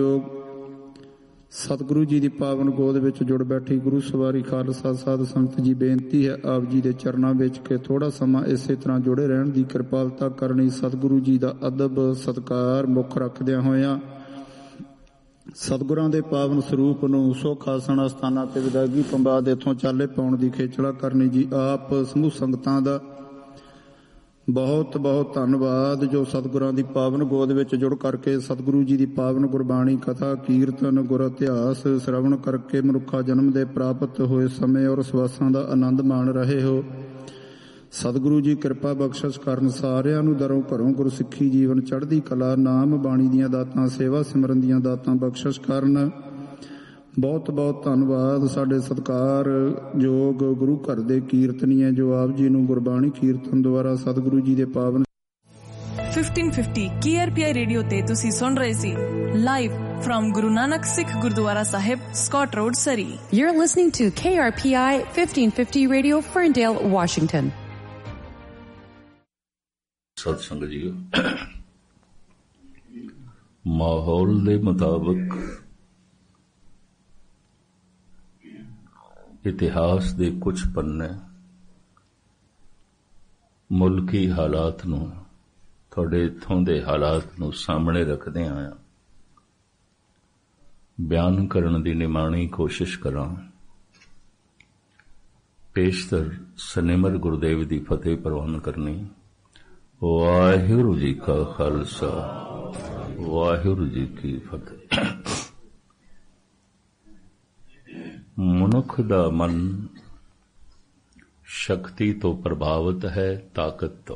ਸਤਿਗੁਰੂ ਜੀ ਦੀ ਪਾਵਨ ਗੋਦ ਵਿੱਚ ਜੁੜ ਬੈਠੀ ਗੁਰੂ ਸਵਾਰੀ ਖਾਲਸਾ ਸਾਧ ਸੰਗਤ ਜੀ, ਬੇਨਤੀ ਹੈ ਆਪ ਜੀ ਦੇ ਚਰਨਾਂ ਵਿੱਚ ਕਿ ਥੋੜਾ ਸਮਾਂ ਇਸੇ ਤਰ੍ਹਾਂ ਜੁੜੇ ਰਹਿਣ ਦੀ ਕਿਰਪਾਲਤਾ ਕਰਨੀ। ਸਤਿਗੁਰੂ ਜੀ ਦਾ ਅਦਬ ਸਤਿਕਾਰ ਮੁੱਖ ਰੱਖਦਿਆਂ ਹੋਇਆਂ ਸਤਿਗੁਰਾਂ ਦੇ ਪਾਵਨ ਸਰੂਪ ਨੂੰ ਸੁੱਖ ਆਸਣ ਅਸਥਾਨਾਂ ਤੇ ਵਿਦਾਗੀ ਪੰਬਾਦ ਇੱਥੋਂ ਚਾਲੇ ਪਾਉਣ ਦੀ ਖੇਚਲਾ ਕਰਨੀ ਜੀ। ਆਪ ਸਮੂਹ ਸੰਗਤਾਂ ਦਾ ਬਹੁਤ ਬਹੁਤ ਧੰਨਵਾਦ ਜੋ ਸਤਿਗੁਰਾਂ ਦੀ ਪਾਵਨ ਗੋਦ ਵਿੱਚ ਜੁੜ ਕਰਕੇ ਸਤਿਗੁਰੂ ਜੀ ਦੀ ਪਾਵਨ ਗੁਰਬਾਣੀ ਕਥਾ ਕੀਰਤਨ ਗੁਰ ਇਤਿਹਾਸ ਸ਼ਰਵਣ ਕਰਕੇ ਮਨੁੱਖਾ ਜਨਮ ਦੇ ਪ੍ਰਾਪਤ ਹੋਏ ਸਮੇਂ ਔਰ ਸਵਾਸਾਂ ਦਾ ਆਨੰਦ ਮਾਣ ਰਹੇ ਹੋ। ਸਤਿਗੁਰੂ ਜੀ ਕਿਰਪਾ ਬਖਸ਼ਿਸ਼ ਕਰਨ, ਸਾਰਿਆਂ ਨੂੰ ਦਰੋਂ ਘਰੋਂ ਗੁਰਸਿੱਖੀ ਜੀਵਨ ਚੜ੍ਹਦੀ ਕਲਾ ਨਾਮ ਬਾਣੀ ਦੀਆਂ ਦਾਤਾਂ ਸੇਵਾ ਸਿਮਰਨ ਦੀਆਂ ਦਾਤਾਂ ਬਖਸ਼ਿਸ਼ ਕਰਨ। ਬਹੁਤ ਬਹੁਤ ਧੰਨਵਾਦ ਸਾਡੇ ਸਤਿਕਾਰਯੋਗ ਗੁਰੂ ਘਰ ਦੇ ਕੀਰਤਨੀਏ ਜੋ ਆਪ ਜੀ ਨੂੰ ਗੁਰਬਾਣੀ ਕੀਰਤਨ ਦੁਆਰਾ ਸਤਿਗੁਰੂ ਜੀ ਦੇ ਪਾਵਨ 1550 KRPI ਰੇਡੀਓ ਤੇ ਤੁਸੀਂ ਸੁਣ ਰਹੇ ਸੀ live firm Guru Nanak Sikh Gurdwara Sahib, Scott road, Surrey. You're listening to KRPI 1550 Radio, Ferndale, Washington. ਸਤਸੰਗ ਜੀ, ਮਾਹੌਲ ਦੇ ਮੁਤਾਬਕ ਇਤਿਹਾਸ ਦੇ ਕੁਝ ਪੰਨੇ ਮੁਲਕੀ ਹਾਲਾਤ ਨੂੰ, ਤੁਹਾਡੇ ਇੱਥੋਂ ਦੇ ਹਾਲਾਤ ਨੂੰ ਸਾਹਮਣੇ ਰੱਖਦੇ ਆਇਆ ਬਿਆਨ ਕਰਨ ਦੀ ਨਿਮਾਣੀ ਕੋਸ਼ਿਸ਼ ਕਰਾਂ। ਪੇਸ਼ਤਰ ਸਨਿਮਰ ਗੁਰਦੇਵ ਦੀ ਫਤਿਹ ਪ੍ਰਵਾਨ ਕਰਨੀ। ਵਾਹਿਗੁਰੂ ਜੀ ਕਾ ਖਾਲਸਾ, ਵਾਹਿਗੁਰੂ ਜੀ ਕੀ ਫਤਿਹ। ਮਨੁੱਖ ਦਾ ਮਨ ਸ਼ਕਤੀ ਤੋਂ ਪ੍ਰਭਾਵਿਤ ਹੈ, ਤਾਕਤ ਤੋਂ।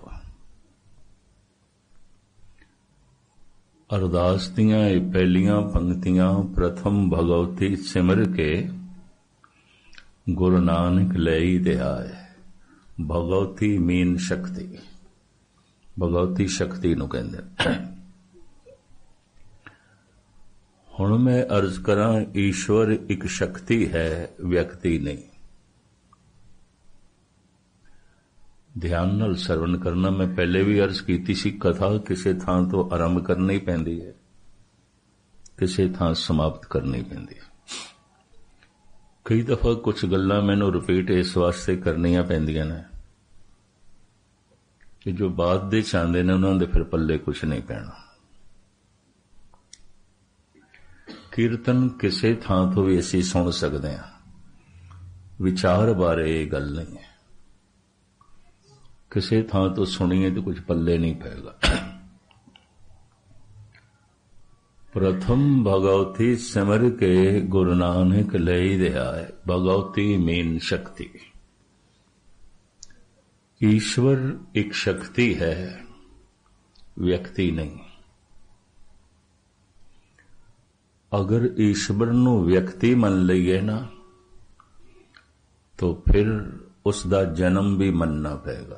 ਅਰਦਾਸ ਦੀਆਂ ਇਹ ਪਹਿਲੀਆਂ ਪੰਕਤੀਆਂ ਪ੍ਰਥਮ ਭਗਵਤੀ ਸਿਮਰ ਕੇ ਗੁਰੂ ਨਾਨਕ ਲਈ ਦੇ ਆਏ। ਭਗਵਤੀ ਮੀਨ ਸ਼ਕਤੀ, ਭਗਵਤੀ ਸ਼ਕਤੀ ਨੂੰ ਕਹਿੰਦੇ। ਹੁਣ ਮੈਂ ਅਰਜ਼ ਕਰਾਂ, ਈਸ਼ਵਰ ਇੱਕ ਸ਼ਕਤੀ ਹੈ, ਵਿਅਕਤੀ ਨਹੀਂ। ਧਿਆਨ ਨਾਲ ਸਰਵਣ ਕਰਨਾ। ਮੈਂ ਪਹਿਲੇ ਵੀ ਅਰਜ਼ ਕੀਤੀ ਸੀ, ਕਥਾ ਕਿਸੇ ਥਾਂ ਤੋਂ ਆਰੰਭ ਕਰਨੀ ਪੈਂਦੀ ਹੈ, ਕਿਸੇ ਥਾਂ ਸਮਾਪਤ ਕਰਨੀ ਪੈਂਦੀ ਹੈ। ਕਈ ਦਫਾ ਕੁਝ ਗੱਲਾਂ ਮੈਨੂੰ ਰਿਪੀਟ ਇਸ ਵਾਸਤੇ ਕਰਨੀਆਂ ਪੈਂਦੀਆਂ ਨੇ ਕਿ ਜੋ ਬਾਅਦ ਦੇ ਚਾਹੁੰਦੇ ਨੇ ਉਹਨਾਂ ਦੇ ਫਿਰ ਪੱਲੇ ਕੁਝ ਨਹੀਂ ਪੈਣਾ। ਕੀਰਤਨ ਕਿਸੇ ਥਾਂ ਤੋਂ ਵੀ ਅਸੀਂ ਸੁਣ ਸਕਦੇ ਹਾਂ, ਵਿਚਾਰ ਬਾਰੇ ਇਹ ਗੱਲ ਨਹੀਂ ਹੈ। ਕਿਸੇ ਥਾਂ ਤੋਂ ਸੁਣੀਏ ਤਾਂ ਕੁਝ ਪੱਲੇ ਨਹੀਂ ਪਏਗਾ। ਪ੍ਰਥਮ ਭਗਵਤੀ ਸਿਮਰ ਕੇ ਗੁਰੂ ਨਾਨਕ ਲਈ ਦੇ ਆਏ। ਭਗਵਤੀ ਮੇਨ ਸ਼ਕਤੀ। ਈਸ਼ਵਰ ਇੱਕ ਸ਼ਕਤੀ ਹੈ, ਵਿਅਕਤੀ ਨਹੀਂ। ਅਗਰ ਈਸ਼ਵਰ ਨੂੰ ਵਿਅਕਤੀ ਮੰਨ ਲਈਏ ਨਾ, तो फिर उसका जन्म भी मनना पड़ेगा।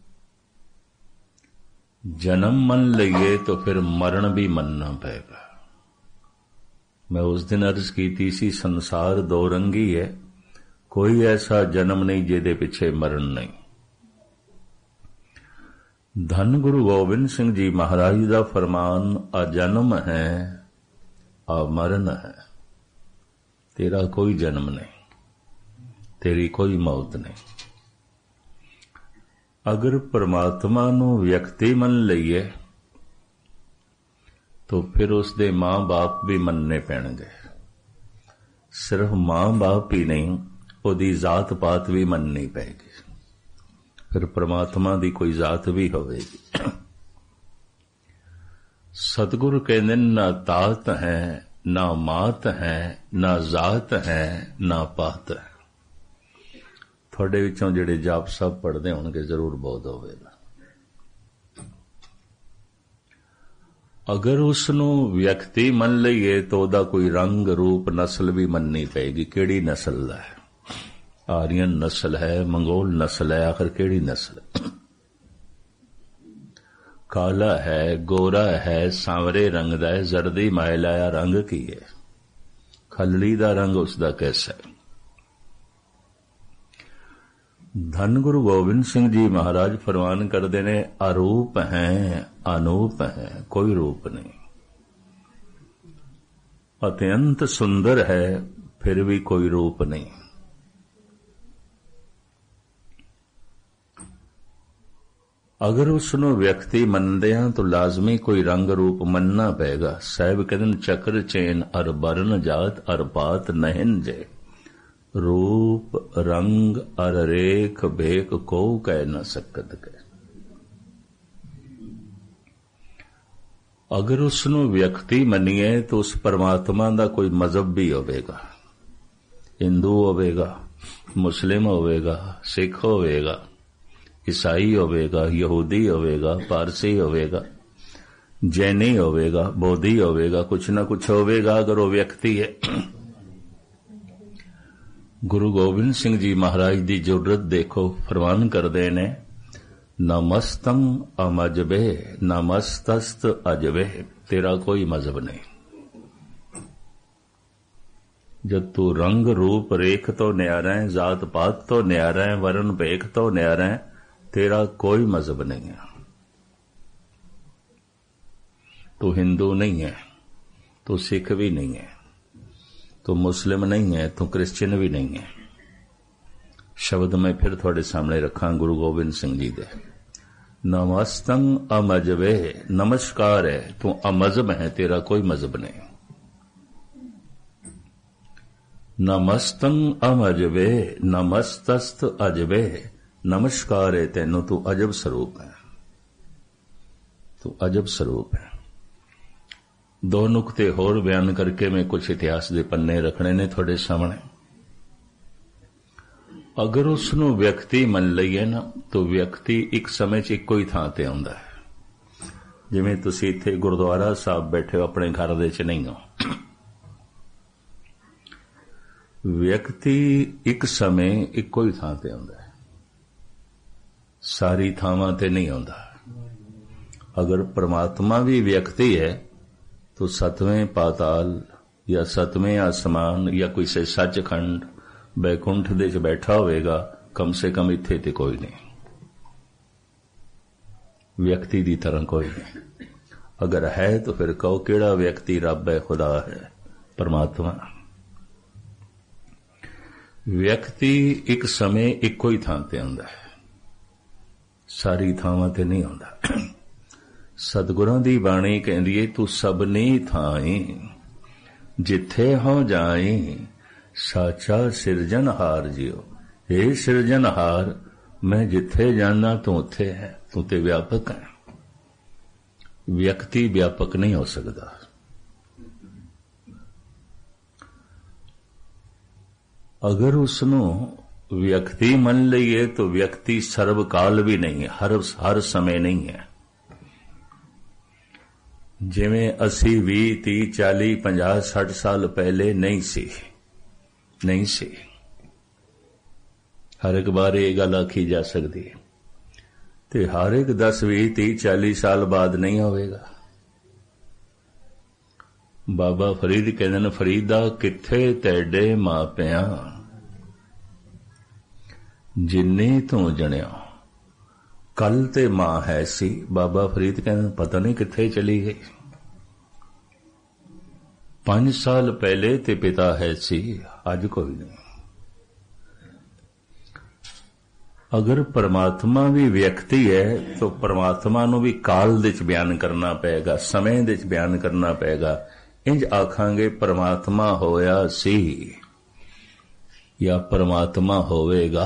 जन्म मन लइए तो फिर मरण भी मनना पड़ेगा। मैं उस दिन अर्ज की सी, संसार दो रंगी है, कोई ऐसा जन्म नहीं जिहदे पिछे मरण नहीं। धन गुरु गोबिंद सिंह जी महाराज का फरमान, आ जन्म है आ मरण है। तेरा कोई जन्म नहीं, तेरी कोई मौत नहीं। अगर परमात्मा नूं व्यक्ति मन लईए तो फिर उसदे मां बाप भी मनने पैणगे। सिर्फ मां बाप ही नहीं, उहदी जात पात भी मननी पैगी। फिर परमात्मा दी कोई जात भी होवेगी। सतगुरु कहंदे ना तात है, ना मात है, ना जात है, ना पात है। थोड़े विचों जिहड़े जाप साहब पढ़ते होणगे जरूर बोध होवेगा। अगर उसनूं व्यक्ति मन लईए तो उहदा कोई रंग रूप नस्ल भी मननी पेगी। किहड़ी नस्ल दा है? आर्यन नस्ल है, मंगोल नस्ल है, आखिर किहड़ी नस्ल? काला है, गोरा है, सांवरे रंग दा है, जर्दी मायल आया रंग की है? खलड़ी दा रंग उसदा कैसा है? धन गुरु गोबिंद सिंह जी महाराज फरमान करते ने, अरूप हैं, अनूप हैं, कोई रूप नहीं। ਅਤਿਅੰਤ ਸੁੰਦਰ ਹੈ, ਫਿਰ ਵੀ ਕੋਈ ਰੂਪ ਨਹੀਂ। ਅਗਰ ਉਸ ਨੂੰ ਵਿਅਕਤੀ ਮੰਨਦੇ ਹਾਂ ਤਾਂ ਲਾਜ਼ਮੀ ਕੋਈ ਰੰਗ ਰੂਪ ਮੰਨਣਾ ਪਏਗਾ। ਸਾਹਿਬ ਕਹਿੰਦੇ ਨੇ ਚੱਕਰ ਚੇਨ ਅਰ ਬਰਨ ਜਾਤ ਅਰ ਪਾਤ ਨਹਿਨ ਜੇ, ਰੂਪ ਰੰਗ ਅਰ ਰੇਖ ਬੇਕ ਕੋ ਕਹਿ ਨਾ ਸਕਤ ਕਹਿ। ਅਗਰ ਉਸ ਨੂੰ ਵਿਅਕਤੀ ਮੰਨੀਏ ਤਾਂ ਉਸ ਪਰਮਾਤਮਾ ਦਾ ਕੋਈ ਮਜ਼ਹਬ ਵੀ ਹੋਵੇਗਾ, ਹਿੰਦੂ ਹੋਵੇਗਾ, ਮੁਸਲਿਮ ਹੋਵੇਗਾ, ਸਿੱਖ ਹੋਵੇਗਾ, ਈਸਾਈ ਹੋਵੇਗਾ, ਯਹੂਦੀ ਹੋਵੇਗਾ, ਪਾਰਸੀ ਹੋਵੇਗਾ, ਜੈਨੀ ਹੋਵੇਗਾ, ਬੋਧੀ ਹੋਵੇਗਾ, ਕੁਛ ਨਾ ਕੁਛ ਹੋਵੇਗਾ ਅਗਰ ਉਹ ਵਿਅਕਤੀ ਹੈ। ਗੁਰੂ ਗੋਬਿੰਦ ਸਿੰਘ ਜੀ ਮਹਾਰਾਜ ਦੀ ਜੁਰਤ ਦੇਖੋ, ਫਰਮਾਨ ਕਰਦੇ ਨੇ ਨਮਸਤੰ ਅਮਜਬੇ ਨਮਸਤਸਤ ਅਜਬੇ, ਤੇਰਾ ਕੋਈ ਮਜ਼ਹਬ ਨਹੀਂ। ਜਦ ਤੂੰ ਰੰਗ ਰੂਪ ਰੇਖ ਤੋਂ ਨਿਆਰਾ ਹੈ, ਜਾਤ ਪਾਤ ਤੋਂ ਨਿਆਰਾ ਹੈ, ਵਰਨ ਭੇਖ ਤੋਂ ਨਿਆਰਾ ਹੈ, तेरा कोई मजहब नहीं है। तू हिंदू नहीं है, तू सिख भी नहीं है, तू मुस्लिम नहीं है, तू क्रिश्चियन भी नहीं है। शब्द मैं फिर थोड़े सामने रखा गुरु गोबिंद सिंह जी दे। नमस्तं अमजबे, नमस्कार है, तू अमजहब है, तेरा कोई मजहब नहीं। नमस्तं अमजबे नमस्तस्त अजबे, नमस्कार है तेनू, तू अजब स्वरूप है, तू अजब स्वरूप है। दो नुकते होर बयान करके मैं कुछ इतिहास के पन्ने रखने ने थोड़े सामने। अगर उसनू व्यक्ति मन लईए ना तो व्यक्ति एक समय च इक्को ही थां ते आउंदा है। जिवें तुसीं इत्थे गुरुद्वारा साहब बैठे हो, अपने घर दे च नहीं हो। व्यक्ति एक समय इक्को ही थां ते आउंदा है, सारी थावां ते नहीं आउंदा। अगर परमात्मा भी व्यक्ति है तो सतवें पाताल या सतवें आसमान या कोई से सचखंड बैकुंठ दे च बैठा होवेगा, कम से कम इत्थे ते कोई नहीं, व्यक्ति दी तरह कोई नहीं। अगर है तो फिर कहो केड़ा व्यक्ति रब है, खुदा है, परमात्मा। व्यक्ति एक समय इक्को ही थां ते आउंदा है, सारी थावां ते नहीं आउंदा। सतगुरां दी बाणी कहंदी है तू सबनी थाई जिथे हो जाई, साचा सिरजनहार जियो। हे सिरजनहार, मैं जिथे जाना तू उथे है, तू ते व्यापक है। व्यक्ति व्यापक नहीं हो सकता। अगर उसनू व्यक्ति मन लईए तो व्यक्ति सर्वकाल भी नहीं है, हर समय नहीं है। जिवें असी 20, 30, 40, 50, 60 साल पहले नहीं सी। हर एक बार ये गल आखी जा सकती है, ते हर एक 10, 20, 30, 40 साल बाद नहीं होवेगा। बाबा फरीद कहते हैं, फरीदा किथे तेरे मापिया जिन्नी तू जणिया, कल ते मां है सी। बाबा फरीद कहते पता नहीं किथे चली गई। 5 साल पहले ते पिता है सी, अज कोई नहीं। अगर परमात्मा भी व्यक्ति है तो परमात्मा नू भी काल दे च बयान करना पेगा, समय दे च बयान करना पेगा। इंज आखांगे परमात्मा होया सी या परमात्मा होवेगा।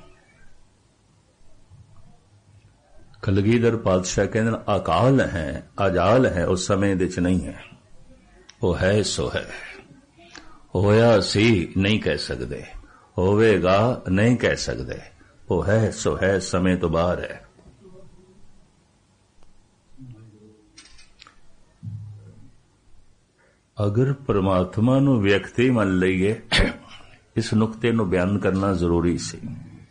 कलगीधर पातशाह कहते अकाल है, अजाल है, उस समय दे च नहीं है, वो है सो है। होया सी नहीं कह सकते, होवेगा नहीं कह सकते, वो है सो है, समय तो बाहर है। अगर परमात्मा नू व्यक्ति मान लईए, इस नुकते नू बयान करना जरूरी सी।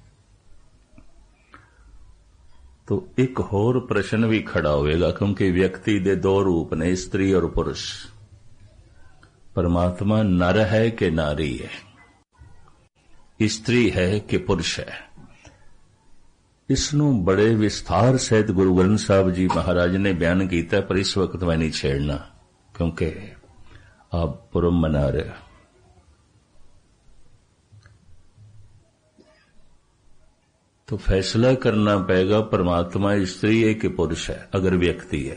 तो एक होर प्रश्न भी खड़ा होएगा, क्योंकि व्यक्ति दे 2 रूप ने, स्त्री और पुरुष। परमात्मा नर है कि नारी है, स्त्री है कि पुरुष है। इसनू बड़े विस्तार सहित गुरु ग्रंथ साहब जी महाराज ने बयान किया, पर इस वक्त मैं नहीं छेड़ना, क्योंकि आप पुरब मना रहे हो, तो फैसला करना पड़ेगा परमात्मा स्त्री है कि पुरुष है। अगर व्यक्ति है,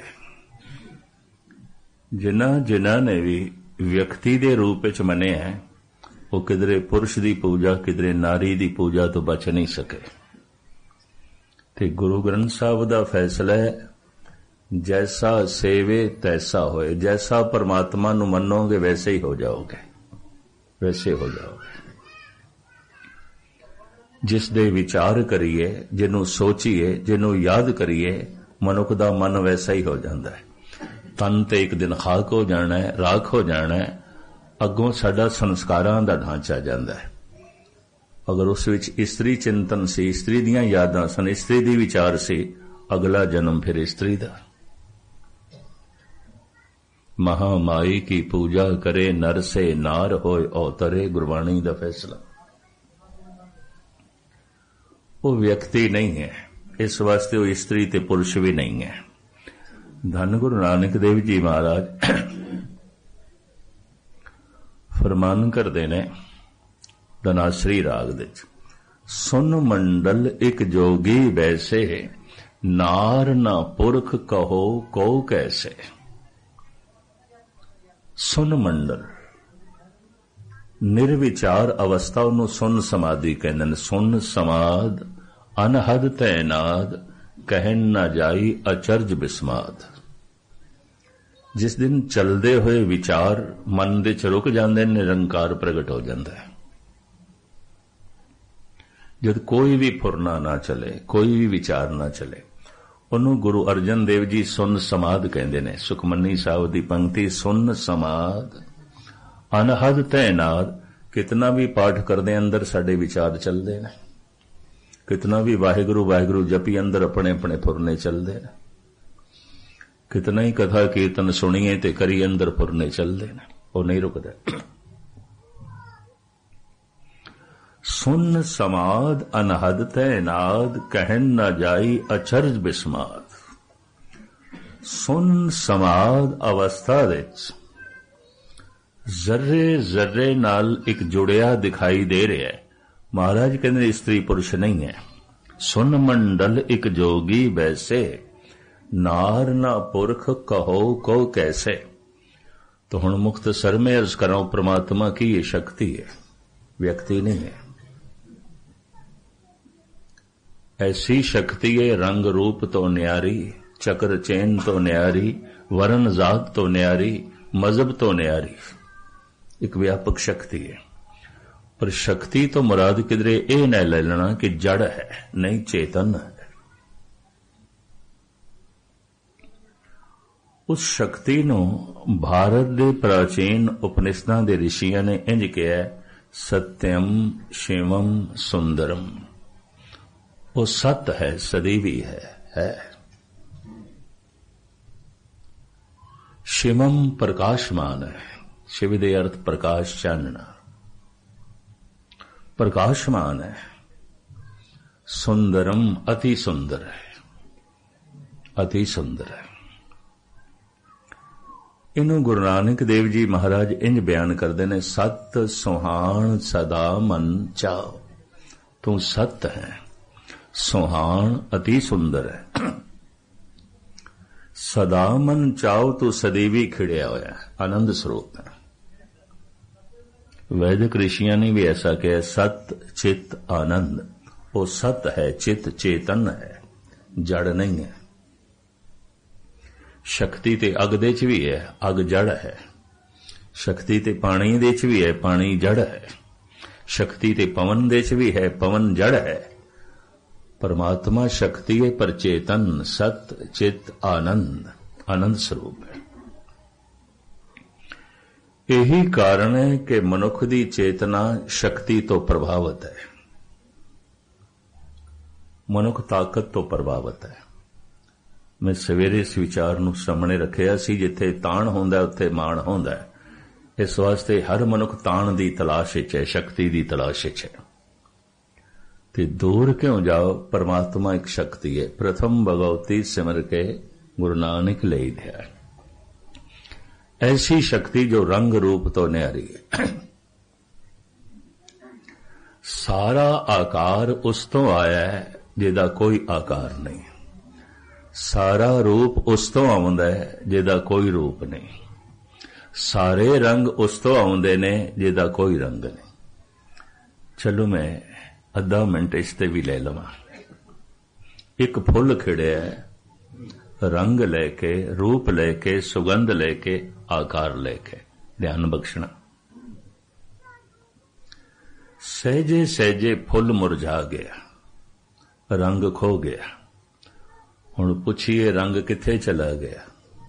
जिन्हां ने भी व्यक्ति दे रूप विच मने है, वो किधरे पुरुष की पूजा किधरे नारी की पूजा तो बच नहीं सके। ते गुरु ग्रंथ साहब का फैसला है, जैसा सेवे तैसा होए। जैसा परमात्मा नूं मनोगे वैसे ही हो जाओगे, वैसे हो जाओगे। जिस दे विचार करिए, जिन्हों सोचीए, जिन्हों याद करिए, मनुख दा मन वैसा ही हो जाता है। तन ते एक दिन खाक हो जाना है, राख हो जाना है, अगों साडा संस्कारां दा ढांचा जाता है। अगर उस विच इस्त्री चिंतन सी, इस्त्री दियां यादां सन, इस्त्री दी विचार सी, अगला जन्म फिर इस्त्री दा। महामाई की पूजा करे, नर से नार होए अवतरे, गुरबाणी दा फैसला। वो व्यक्ति नहीं है, इस वास्ते वो स्त्री ते पुरुष भी नहीं है। धन गुरु नानक देव जी महाराज फरमान करते ने धनाश्री राग दे, सुन मंडल एक जोगी वैसे, नार ना पुरख कहो को कैसे। सुन मंडल निर्विचार अवस्था उन्होंने सुन समाधि कहते। सुन समाध अनहद तैनाद, कहन न जाई अचरज बिस्माद। जिस दिन चलते हुए विचार मन दे च रुक जाते, निरंकार प्रगट हो जाता है। जब कोई भी फुरना ना चले, कोई भी विचार ना चले, उन्होंने गुरु अर्जन देव जी सुन समाध कहते हैं। सुखमनी साहब की पंक्ति, सुन समाध अनहद तैनाद। कितना भी पाठ करते अंदर साडे विचार चलते हैं, कितना भी वाहिगुरु वाहिगुरु जपी अंदर अपने अपने फुरने चलते हैं, कितना ही कथा कीर्तन सुनिए ते करी अंदर फुरने चलते हैं, वो नहीं रुकता। सुन समाध अनहद तैनाद, कहन न जाई अचरज बिस्माद। सुन समाध अवस्था विच जर्रे जर्रे नाल एक जुड़िया दिखाई दे रहा है। महाराज कहते स्त्री पुरुष नहीं है। सुन मंडल एक जोगी वैसे, नार ना पुरख कहो को कैसे। तो हुण मुख्तसर में अर्ज करां, परमात्मा की ये शक्ति है, व्यक्ति नहीं है। ऐसी शक्ति है, रंग रूप तो न्यारी, चक्र चैन तो न्यारी, वरण जात तो न्यारी, मजहब तो न्यारी। एक व्यापक शक्ति है। पर शक्ति तो मुराद किधरे ए न ले लेना कि जड़ है, नहीं चेतन है। उस शक्ति नू भारत दे प्राचीन उपनिषदां दे ऋषियां ने इंज कहा, सत्यम शिवम सुंदरम। वो सत है, सदैवी है। शिवम प्रकाशमान है। शिव दे अर्थ प्रकाश, चानना, प्रकाशमान है। सुंदरम अति सुंदर है, अति सुंदर है। इनू गुरु नानक देव जी महाराज इंज बयान करते ने, सत सुहान सदा मन चाओ। तू सत है, सुहान अति सुंदर है, सदा मन चाओ तू सदैवी खिड़िया होया, आनंद स्वरूप है। वैदिक ऋषियों ने भी ऐसा कहा, सत चित आनंद। वो सत है, चित चेतन है, जड़ नहीं है। शक्ति ते अग दे च भी है, अग जड़ है। शक्ति ते पानी दे च भी है, पानी जड़ है। शक्ति ते पवन दे च भी है, पवन जड़ है। परमात्मा शक्ति है पर चेतन, सत चित आनंद, आनंद स्वरूप है। यही कारण है कि मनुख की चेतना शक्ति तो प्रभावित है, मनुख ताकत तो प्रभावित है। मैं सवेरे इस विचार नूं सामने रखिया सी, जिथे ताण होंदा उत्थे माण होंदा है। इस वास्ते हर मनुख ताण दी तलाश विच है, शक्ति दी तलाश विच है। ते दूर क्यों जाओ, परमात्मा एक शक्ति है। प्रथम भगवती सिमर के गुरु नानक ले दिया। ऐसी शक्ति जो रंग रूप तो न्यारी है। सारा आकार उस तो आया है जिहदा कोई आकार नहीं, सारा रूप उस तो आउंदा है जिहदा कोई रूप नहीं, सारे रंग उस तो आउंदे ने जिहदा कोई रंग नहीं। चलो मैं अद्धा मिनट इस ते भी ले लवां। एक फुल खिड़िया है, रंग लेके, रूप लेके, सुगंध लेके, आकार लेके, ध्यान बख्शना। सहजे सहजे फुल मुरझा गया, रंग खो गया। हुण पुछिए रंग किथे चला गया?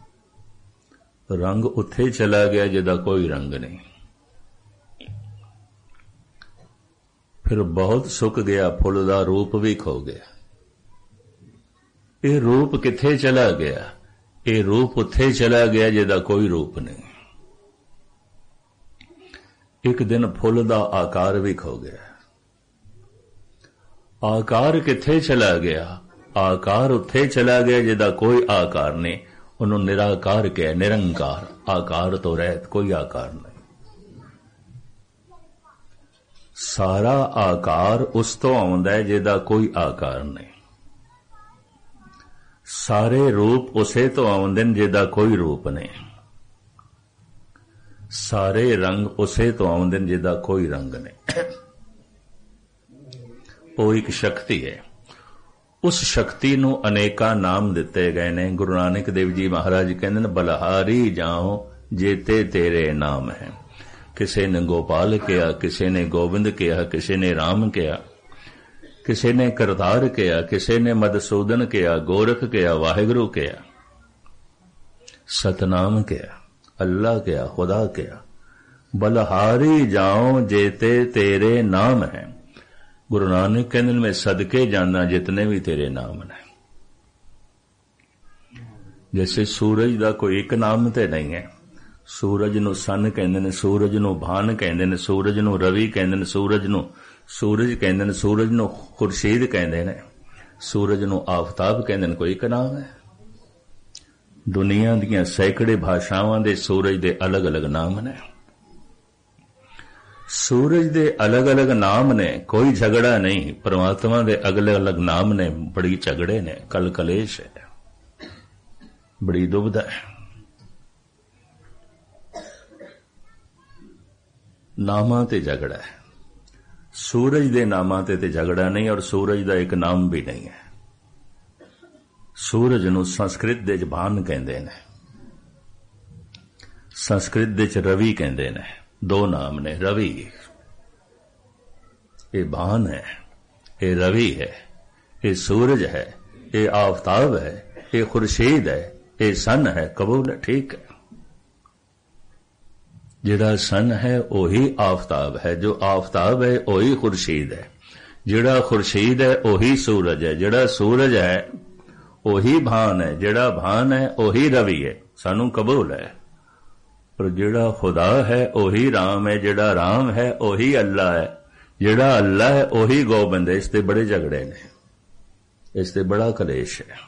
रंग उत्थे चला गया जिहदा कोई रंग नहीं। फिर बहुत सुक गया, फुल दा रूप भी खो गया। ये रूप किथे चला गया? ये रूप उत्थे चला गया जिहदा कोई रूप नहीं। एक दिन फुल दा आकार भी खो गया। आकार किथे चला गया? आकार उत्थे चला गया जिहदा कोई आकार नहीं। उन्होंने निराकार कहा, निरंकार। आकार तो रहत, कोई आकार नहीं। सारा आकार उस तो आउंदा है जिहदा कोई आकार नहीं। सारे रूप उसे तो आउंदे ने जिहदा कोई रूप नहीं। सारे रंग उसे तो आउंदे ने जिहदा कोई रंग नहीं। वो एक शक्ति है। उस शक्ति नूं अनेका नाम दिते गए ने। गुरु नानक देव जी महाराज कहंदे ने, बलहारी जाओ जेते तेरे नाम है। किसी ने गोपाल कहा, किसी ने गोविंद कहा, किसी ने राम कहा, किसी ने करतार कहा, किसी ने मधुसूदन कहा, गोरख कहा, वाहिगुरु कहा, सतनाम कहा, अल्लाह कहा, खुदा कहा। बलहारी जाओ जेते तेरे नाम है। गुरु नानक कहंदे मैं सदके जाना जितने भी तेरे नाम ने। जैसे सूरज का कोई एक नाम तो नहीं है। सूरज नूं सन कहंदे ने, सूरज नूं भान कहंदे ने, सूरज नूं रवि कहंदे ने, सूरज नूं सूरज कहंदे ने, सूरज नूं खुर्शीद कहंदे ने, सूरज नूं आफताब कहंदे ने। कोई एक नाम है? दुनिया दीयां सैकड़े भाषावां दे सूरज दे अलग अलग नाम ने। सूरज दे अलग अलग नाम ने, कोई झगड़ा नहीं। परमात्मा दे अलग अलग नाम ने, बड़ी झगड़े ने, कल कलेश है, बड़ी दुविधा है। नामां ते झगड़ा है। सूरज दे नामां ते झगड़ा नहीं, और सूरज दा एक नाम भी नहीं है। सूरज नूं संस्कृत दे भान कहंदे ने, संस्कृत दे रवि कहंदे ने। दो नाम ने। रवि ये भान है, ये रवि है, ये सूरज है, ये आफताब है, ये खुर्शीद है, ये सन है। कबूल है, ठीक है। जिहड़ा सन है वही आफताब है, जो आफताब है वही खुर्शीद है, जिहड़ा खुर्शीद है वही सूरज है, जिहड़ा सूरज है वही भान है, जिहड़ा भान है वही रवि है। सानू कबूल है। पर जिहड़ा खुदा है वही राम है, जिहड़ा राम है वही अल्लाह है, जिहड़ा अल्लाह है वही गोबिंद है। इसते बड़े झगड़े ने, इसते बड़ा कलेश है,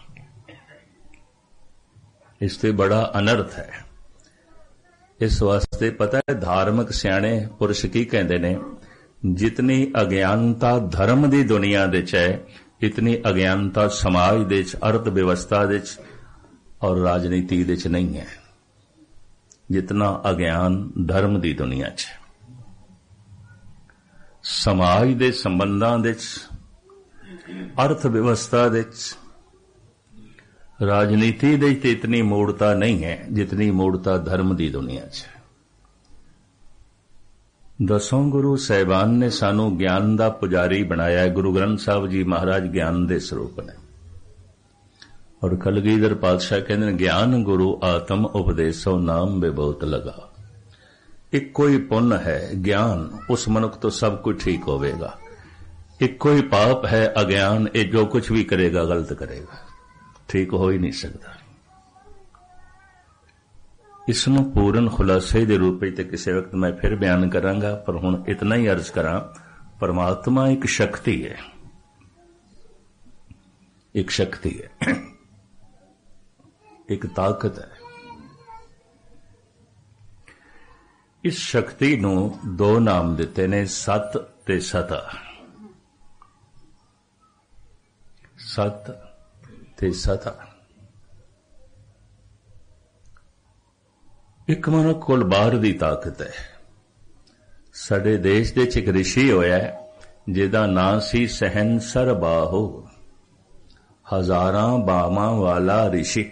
इसते बड़ा अनर्थ है। इस वास्ते पता है धार्मिक सियाणे पुरुष की कहते ने, जितनी अज्ञानता धर्म की दुनिया दे च है, इतनी अज्ञानता समाज दे च, अर्थ व्यवस्था दे च और राजनीति दे च नहीं है। जितना अज्ञान धर्म की दुनिया च, समाज दे संबंधां दे च, अर्थ व्यवस्था दे च, राजनीति दे च इतनी मूढ़ता नहीं है जितनी मूढ़ता धर्म की दुनिया च। दसों गुरु साहिबान ने सानू ज्ञान का पुजारी बनाया है। गुरु ग्रंथ साहब जी महाराज ज्ञान के स्वरूप ने, और कलगीधर पातशाह कहते ज्ञान गुरु आत्म उपदेशो नाम बेबोत लगा। एक कोई पुण्य है ज्ञान, उस मनुख तो सब कुछ ठीक होवेगा। एक कोई पाप है अज्ञान, ये जो कुछ भी करेगा गलत करेगा, ठीक हो ही नहीं सकता। इसनों पूर्ण खुलासे के रूप में किसी वक्त मैं फिर बयान करांगा, पर हुण इतना ही अर्ज करा, परमात्मा एक शक्ति है, एक शक्ति है, एक ताकत है। ਇਸ ਸ਼ਕਤੀ ਨੂੰ ਦੋ ਨਾਮ ਦਿੱਤੇ ਨੇ, ਸਤ ਤੇ ਸਤਾ। ਸਤ ਤੇ ਸਤਾ। ਇੱਕ ਮਨੁੱਖ ਕੋਲ ਬਾਹਰ ਦੀ ਤਾਕਤ ਹੈ। ਸਾਡੇ ਦੇਸ਼ ਦੇ ਵਿੱਚ ਇੱਕ ਰਿਸ਼ੀ ਹੋਇਆ ਜਿਹਦਾ ਨਾਂ ਸੀ ਸਹਿਨਸਰ ਬਾਹੂ, ਹਜ਼ਾਰਾਂ ਬਾਹਾਂ ਵਾਲਾ ਰਿਸ਼ੀ।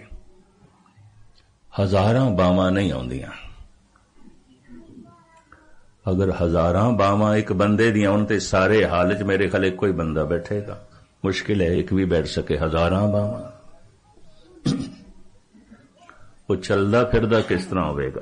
ਹਜ਼ਾਰਾਂ ਬਾਹਾਂ ਨਹੀਂ ਆਉਂਦੀਆਂ। ਅਗਰ ਹਜ਼ਾਰਾਂ ਬਾਹਾਂ ਇੱਕ ਬੰਦੇ ਦੀਆਂ ਹੋਣ ਤੇ ਸਾਰੇ ਹਾਲ 'ਚ ਮੇਰੇ ਖਿਆਲ ਇੱਕੋ ਹੀ ਬੰਦਾ ਬੈਠੇਗਾ। ਮੁਸ਼ਕਿਲ ਹੈ ਇੱਕ ਵੀ ਬੈਠ ਸਕੇ ਹਜ਼ਾਰਾਂ ਬਾਹਾਂ। ਉਹ ਚੱਲਦਾ ਫਿਰਦਾ ਕਿਸ ਤਰ੍ਹਾਂ ਹੋਵੇਗਾ?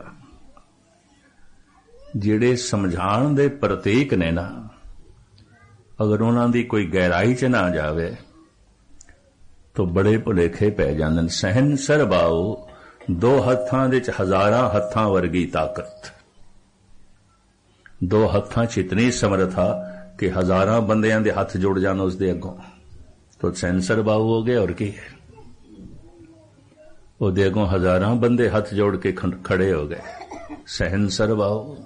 ਜਿਹੜੇ ਸਮਝਾਉਣ ਦੇ ਪ੍ਰਤੀਕ ਨੇ ਨਾ, ਅਗਰ ਉਹਨਾਂ ਦੀ ਕੋਈ ਗਹਿਰਾਈ 'ਚ ਨਾ ਜਾਵੇ ਤਾਂ ਬੜੇ ਭੁਲੇਖੇ ਪੈ ਜਾਂਦੇ ਨੇ। ਸਹਿਨਸਰ ਬਾਹੂ, ਦੋ ਹੱਥਾਂ ਦੇ 'ਚ ਹਜ਼ਾਰਾਂ ਹੱਥਾਂ ਵਰਗੀ ਤਾਕਤ। ਦੋ ਹੱਥਾਂ 'ਚ ਇਤਨੀ ਸਮਰੱਥਾ ਕਿ ਹਜ਼ਾਰਾਂ ਬੰਦਿਆਂ ਦੇ ਹੱਥ ਜੁੜ ਜਾਣ ਉਸ ਦੇ ਅੱਗੋਂ, ਤਾਂ ਸਹਿਨਸਰ ਬਾਹੂ ਹੋ ਗਏ। ਔਰ ਕੀ ਹੈ? ਉਹਦੇ ਅੱਗੋਂ ਹਜ਼ਾਰਾਂ ਬੰਦੇ ਹੱਥ ਜੋੜ ਕੇ ਖੜੇ ਹੋ ਗਏ। ਸਹਿਨਸਰ ਬਾਹੂ।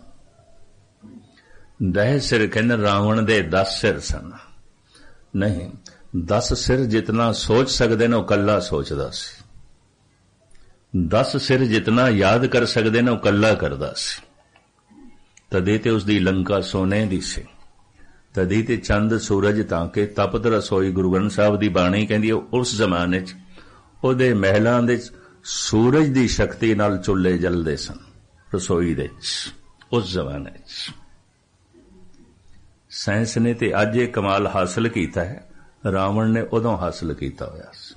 10 ਸਿਰ ਕਹਿੰਦੇ ਰਾਵਣ ਦੇ 10 ਸਿਰ ਸਨ। ਨਹੀਂ, 10 ਸਿਰ ਜਿਤਨਾ ਸੋਚ ਸਕਦੇ ਨੇ ਉਹ ਕੱਲਾ ਸੋਚਦਾ ਸੀ। 10 ਸਿਰ ਜਿਤਨਾ ਯਾਦ ਕਰ ਸਕਦੇ ਨੇ ਉਹ ਕੱਲਾ ਕਰਦਾ ਸੀ। ਤਦੇ ਤੇ ਉਸਦੀ ਲੰਕਾ ਸੋਨੇ ਦੀ ਸੀ। ਤਦੀ ਤੇ ਚੰਦ ਸੂਰਜ ਤਾਂ ਕਿ ਤਪਤ ਰਸੋਈ। ਗੁਰੂ ਗ੍ਰੰਥ ਸਾਹਿਬ ਦੀ ਬਾਣੀ ਕਹਿੰਦੀ ਉਸ ਜ਼ਮਾਨੇ 'ਚ ਉਹਦੇ ਮਹਿਲਾਂ ਦੇ ਸੂਰਜ ਦੀ ਸ਼ਕਤੀ ਨਾਲ ਚੁੱਲ੍ਹੇ ਜਲਦੇ ਸਨ ਰਸੋਈ ਦੇ 'ਚ। ਉਸ ਜ਼ਮਾਨੇ 'ਚ ਸਾਇੰਸ ਨੇ ਤੇ ਅੱਜ ਇਹ ਕਮਾਲ ਹਾਸਲ ਕੀਤਾ ਹੈ, ਰਾਵਣ ਨੇ ਉਦੋਂ ਹਾਸਲ ਕੀਤਾ ਹੋਇਆ ਸੀ।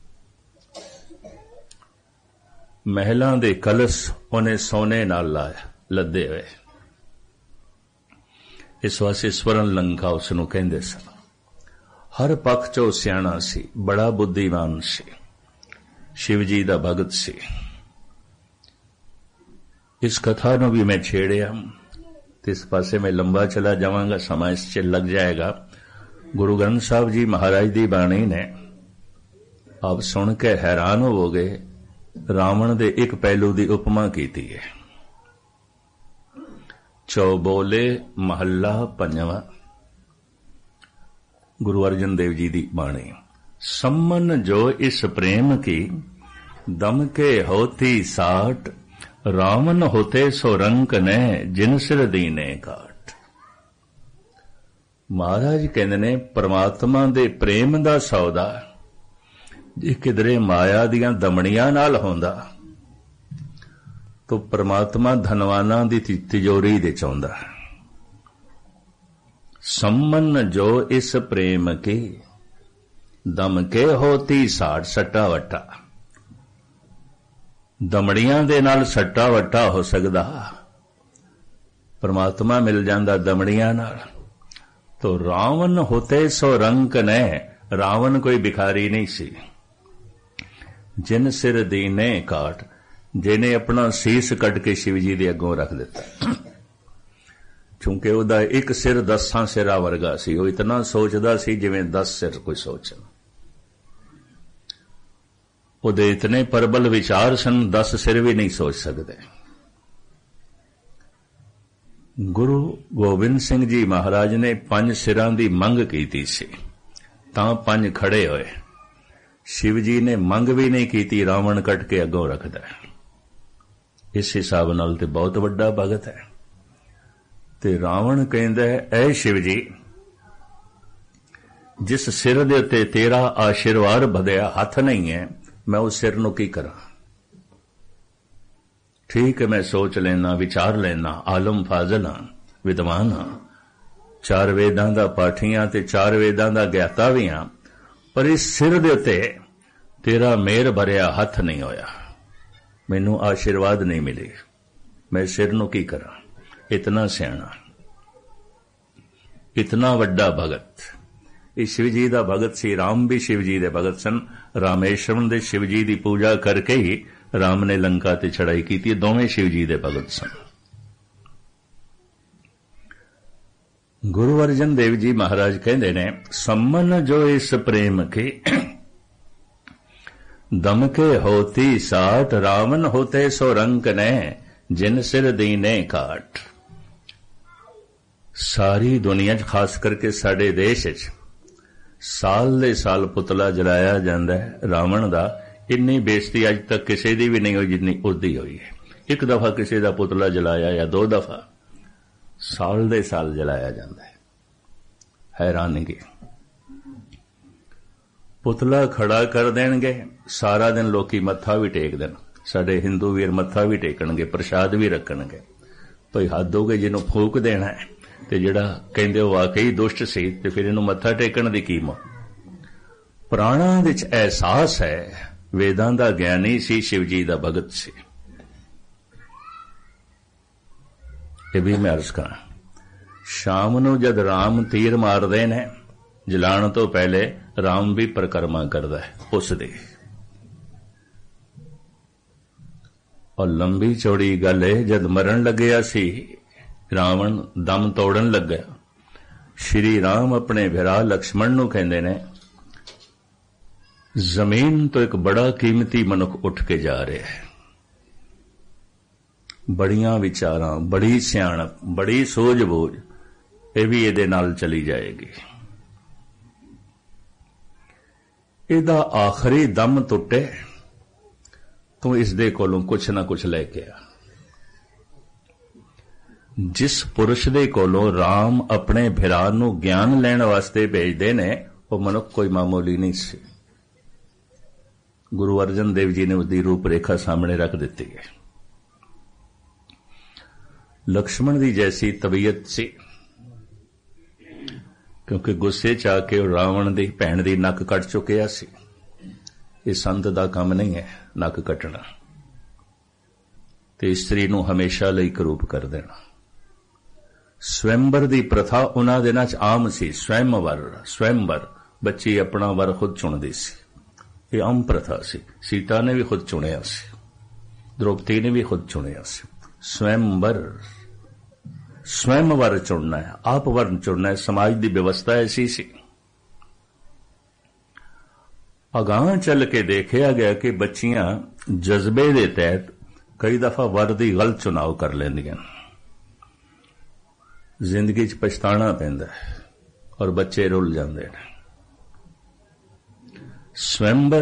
ਮਹਿਲਾਂ ਦੇ ਕਲਸ਼ ਉਹਨੇ ਸੋਨੇ ਨਾਲ ਲਾਇਆ, ਲੱਦੇ ਹੋਏ। ਇਸ ਵਾਸਤੇ ਸਵਰਨ ਲੰਕਾ ਉਸ ਨੂੰ ਕਹਿੰਦੇ ਸਨ। ਹਰ ਪੱਖ 'ਚੋਂ ਸਿਆਣਾ ਸੀ, ਬੜਾ ਬੁੱਧੀਮਾਨ ਸੀ, ਸ਼ਿਵ ਜੀ ਦਾ ਭਗਤ ਸੀ। ਇਸ ਕਥਾ ਨੂੰ ਵੀ ਮੈਂ ਛੇੜਿਆ ਤੇ ਇਸ ਪਾਸੇ ਮੈਂ ਲੰਬਾ ਚਲਾ ਜਾਵਾਂਗਾ, ਸਮਾਂ ਇਸ 'ਚ ਲੱਗ ਜਾਏਗਾ। ਗੁਰੂ ਗ੍ਰੰਥ ਸਾਹਿਬ ਜੀ ਮਹਾਰਾਜ ਦੀ ਬਾਣੀ ਨੇ ਆਪ ਸੁਣ ਕੇ ਹੈਰਾਨ ਹੋਵੋਗੇ। ਰਾਵਣ ਦੇ ਇੱਕ ਪਹਿਲੂ ਦੀ ਉਪਮਾ ਕੀਤੀ ਹੈ। ਚੌਬੋਲੇ ਮਹੱਲਾ 5ਵਾਂ, ਗੁਰੂ ਅਰਜਨ ਦੇਵ ਜੀ ਦੀ ਬਾਣੀ। सम्मन जो इस प्रेम की दम के होती साट, रावण होते सो रंक ने जिन सिर दीने काट। महाराज कहते ने परमात्मा दे प्रेम दा सौदा जे किधरे माया दियां दमड़ियां नाल होंदा तो परमात्मा धनवाना दी तिजोरी दे चाहुंदा। सम्मन जो इस प्रेम की दम के होती साठ, सट्टा वट्टा दमड़ियां दे नाल सट्टा वट्टा हो सकदा, परमात्मा मिल जांदा दमड़ियां नाल। तो रावण होते सो रंक ने, रावण कोई भिखारी नहीं सी। जिन सिर दीने काट, जिन्हें अपना सीस कट के शिव जी दे अगों रख दिता। क्योंकि ਉਹਦਾ ਇੱਕ ਸਿਰ 10 ਸਿਰਾਂ ਵਰਗਾ ਸੀ। ਉਹ ਇਤਨਾ ਸੋਚਦਾ ਸੀ ਜਿਵੇਂ 10 ਸਿਰ ਕੋਈ ਸੋਚਣ। ਉਹਦੇ ਇਤਨੇ ਪ੍ਰਬਲ ਵਿਚਾਰ ਸਨ, 10 ਸਿਰ ਵੀ ਨਹੀਂ ਸੋਚ ਸਕਦੇ। ਗੁਰੂ ਗੋਬਿੰਦ ਸਿੰਘ ਜੀ ਮਹਾਰਾਜ ਨੇ 5 ਸਿਰਾਂ ਦੀ ਮੰਗ ਕੀਤੀ ਸੀ, ਤਾਂ 5 ਖੜੇ ਹੋਏ। शिव जी ने मंग भी नहीं की, रावण कट के अगों रखदा है। इस हिसाब नाल ते बहुत वड्डा भगत है। ते रावण कहंदा है, ऐ शिव जी, जिस सिर दे उत्ते तेरा आशीर्वाद बधिया हथ नहीं है, मैं उस सिर नूं की करा। ठीक है, मैं सोच लेना, विचार लेना, आलम फाजल हां, विद्वान हां, 4 वेदां दा पाठी हां ते 4 वेदां दा ज्ञाता भी हां, पर इस सिर दे उत्ते तेरा मेहर भरिया हथ नहीं होया, मैनू आशीर्वाद नहीं मिले, मैं सिर नूं की करा। इतना सियाणा, इतना वड्डा भगत, इस शिव जी दा भगत सी। राम भी शिव जी दे भगत सन। रामेश्वरम दे शिव जी दी पूजा करके ही राम ने लंका ते चढ़ाई की थी। दोवें शिव जी दे भगत सन। गुरु अर्जन देव जी महाराज कहते ने, सम्मन जो इस प्रेम के दम के होती साठ, रावण होते सो रंक ने जिन सिर दीने घाट। सारी दुनिया च खास करके साडे देश च साल दे साल पुतला जलाया जांदा है रावण दा। इन्नी बेइज्जती अज तक किसी दी भी नहीं हुई जिन्नी उसदी हुई है। एक दफा किसी दा पुतला जलाया या दो दफा, साल दे साल जलाया जांदा है। हैरानगी। पुतला खड़ा कर देणगे, सारा दिन लोकी मत्था भी टेक देण। साडे हिंदू वीर मत्था भी टेकणगे, प्रसाद भी रखणगे। भई हद हो गई, जिन्हों फूक देना है ते जिहड़ा कहंदे हो वाकई दुष्ट सी ते फिर इहनूं मत्था टेकण दी की मोल। प्राणां विच एहसास है, वेदां दा ज्ञानी सी, शिव जी दा भगत सी। ये भी मैं अर्ज करा, शाम नूं जद राम तीर मारदे ने, जलाण तो पहले राम भी परिक्रमा करदा है उस दी। और लंबी चौड़ी गल है, जद मरण लग्या सी रावण, दम तोड़न लग्या, श्री राम अपने भिरा लक्ष्मण नूं कहंदे ने, जमीन तो एक बड़ा कीमती मनुख उठ के जा रहा है। बड़ियां विचारां, बड़ी सियाणप, बड़ी सूझबूझ, ये भी इहदे नाल चली जाएगी। इहदा आखिरी दम टुटे तो इसदे कोलों कुछ ना कुछ लैके आ। जिस पुरुष दे कोलों राम अपने भिरा नूं ज्ञान लैण वास्ते भेजदे ने, वो मनुख कोई मामूली नहीं सी। गुरु अर्जन देव जी ने उसकी रूपरेखा सामने रख दी है। लक्ष्मण दी जैसी तबीयत सी, क्योंकि गुस्से च आके रावण दी भैण दी नक कट चुकिया सी। ये संत दा काम नहीं है नक कटना, ते स्त्री नूं हमेशा लई करूप कर देना। स्वयंवर दी प्रथा उन्हां दिनां च आम सी। स्वयंवर, बच्ची अपना वर खुद चुनदी सी। ये आम प्रथा सी। सीता ने भी खुद चुनिया सी, द्रौपदी ने भी खुद चुनिया सी। स्वयंवर चुनना है, आप वर चुनना है। समाज की व्यवस्था ऐसी सी। अगां चल के देखा गया कि बच्चियां जज्बे के तहत कई दफा वर की गलत चुनाव कर लेंदियां। जिंदगी च पछताना पैंदा है और बच्चे रुल जाते हैं। स्वयंवर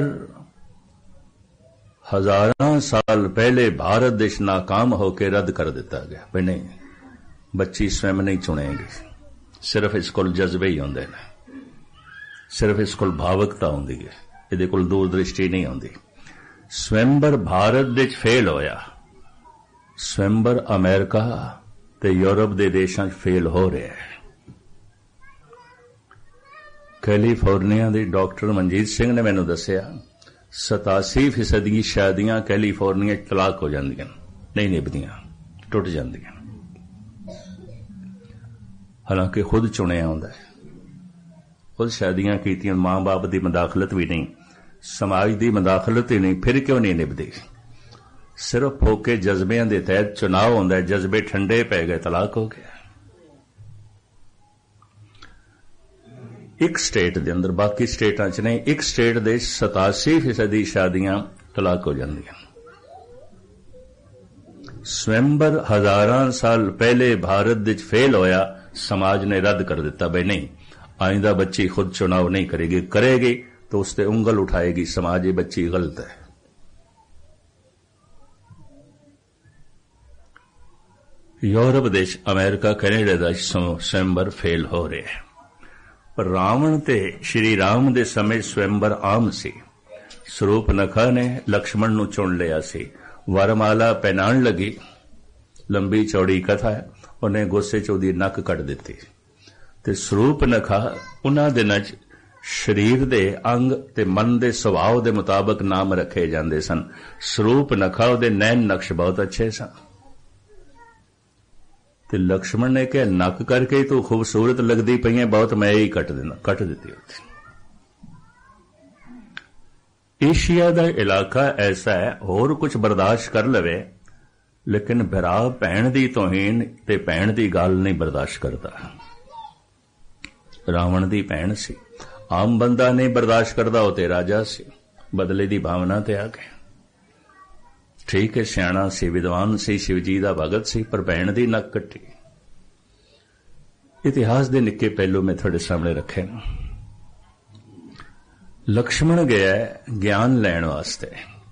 हजारां साल पहले भारत देश नाकाम होकर रद्द कर दिता गया। भाई नहीं, बच्ची स्वयं नहीं चुनेगी। सिर्फ इस कोल जज्बे ही होंदे ने, सिर्फ इस कोल भावुकता होंदी है, इहदे कोल दूरदृष्टि नहीं होंदी। स्वयंवर भारत विच फेल होया, स्वयंवर अमेरिका ते यूरोप दे देशां 'च फेल हो रहा है। कैलीफोर्निया दे डॉक्टर मनजीत सिंह ने मैनूं दस्सिया 87% शादियां कैलीफोर्निया तलाक हो जांदियां, नहीं निभदियां, टुट जांदियां। हालांकि खुद चुनिया होंदा है, खुद शादियां कीतियां, मां बाप की मदाखलत भी नहीं, समाज की मदाखलत ही नहीं, फिर क्यों नहीं निभदी? सिर्फ फोके जज्बियां के तहत चुनाव होंदा है। जज्बे ठंडे पै गए, तलाक हो गया। एक स्टेट दे अंदर, बाकी स्टेटां च नहीं, एक स्टेट दे 87% शादियां तलाक हो जांदियां। स्वयंवर हजारां साल पहले भारत विच फेल होया, समाज ने रद्द कर दिता। भाई नहीं, आइंदा बच्ची खुद चुनाव नहीं करेगी तो उससे उंगल उठाएगी समाज, ये बच्ची गलत है। यूरोप देश, अमेरिका, कनेडा दा स्वयंवर फेल हो रहे हैं। पर रावण ते श्री राम दे समय स्वयंवर आम सी। स्वरूपनखा ने लक्ष्मण नूं चुन लिया सी, वरमाला पहनाण लगी। लंबी चौड़ी कथा है, उन्हें गुस्से च उहदी नक कट दिती। ते स्वरूपनखा उन्हां दिनां च शरीर दे अंग ते मन दे सुभाव दे मुताबक नाम रखे जांदे सन। स्वरूपनखा उहदे नैन नक्श बहुत अच्छे सन। ते लक्ष्मण ने कहा, नक करके तू खूबसूरत लगदी पई है, बहुत मैं ही कट दिती। एशिया दा इलाका ऐसा है, होर कुछ बर्दाश्त कर लवे, लेकिन भरा भैण दी तोहीन ते भैण दी गल नहीं बर्दाश्त करता। रावण दी भैण सी, आम बंदा नहीं बर्दाश्त करता, वो ते राजा सी, बदले दी भावना ते आ गए। ਠੀਕ ਹੈ, ਸਿਆਣਾ ਸੀ, ਵਿਦਵਾਨ ਸੀ, ਸ਼ਿਵ ਜੀ ਦਾ ਭਗਤ ਸੀ, ਪਰ ਭੈਣ ਦੀ ਨੱਕ ਕੱਟੀ। ਇਤਿਹਾਸ ਦੇ ਨਿੱਕੇ ਪਹਿਲੂ ਮੈਂ ਤੁਹਾਡੇ ਸਾਹਮਣੇ ਰੱਖੇ ਨੇ। ਲਕਸ਼ਮਣ ਗਿਆ ਗਿਆਨ ਲੈਣ ਵਾਸਤੇ,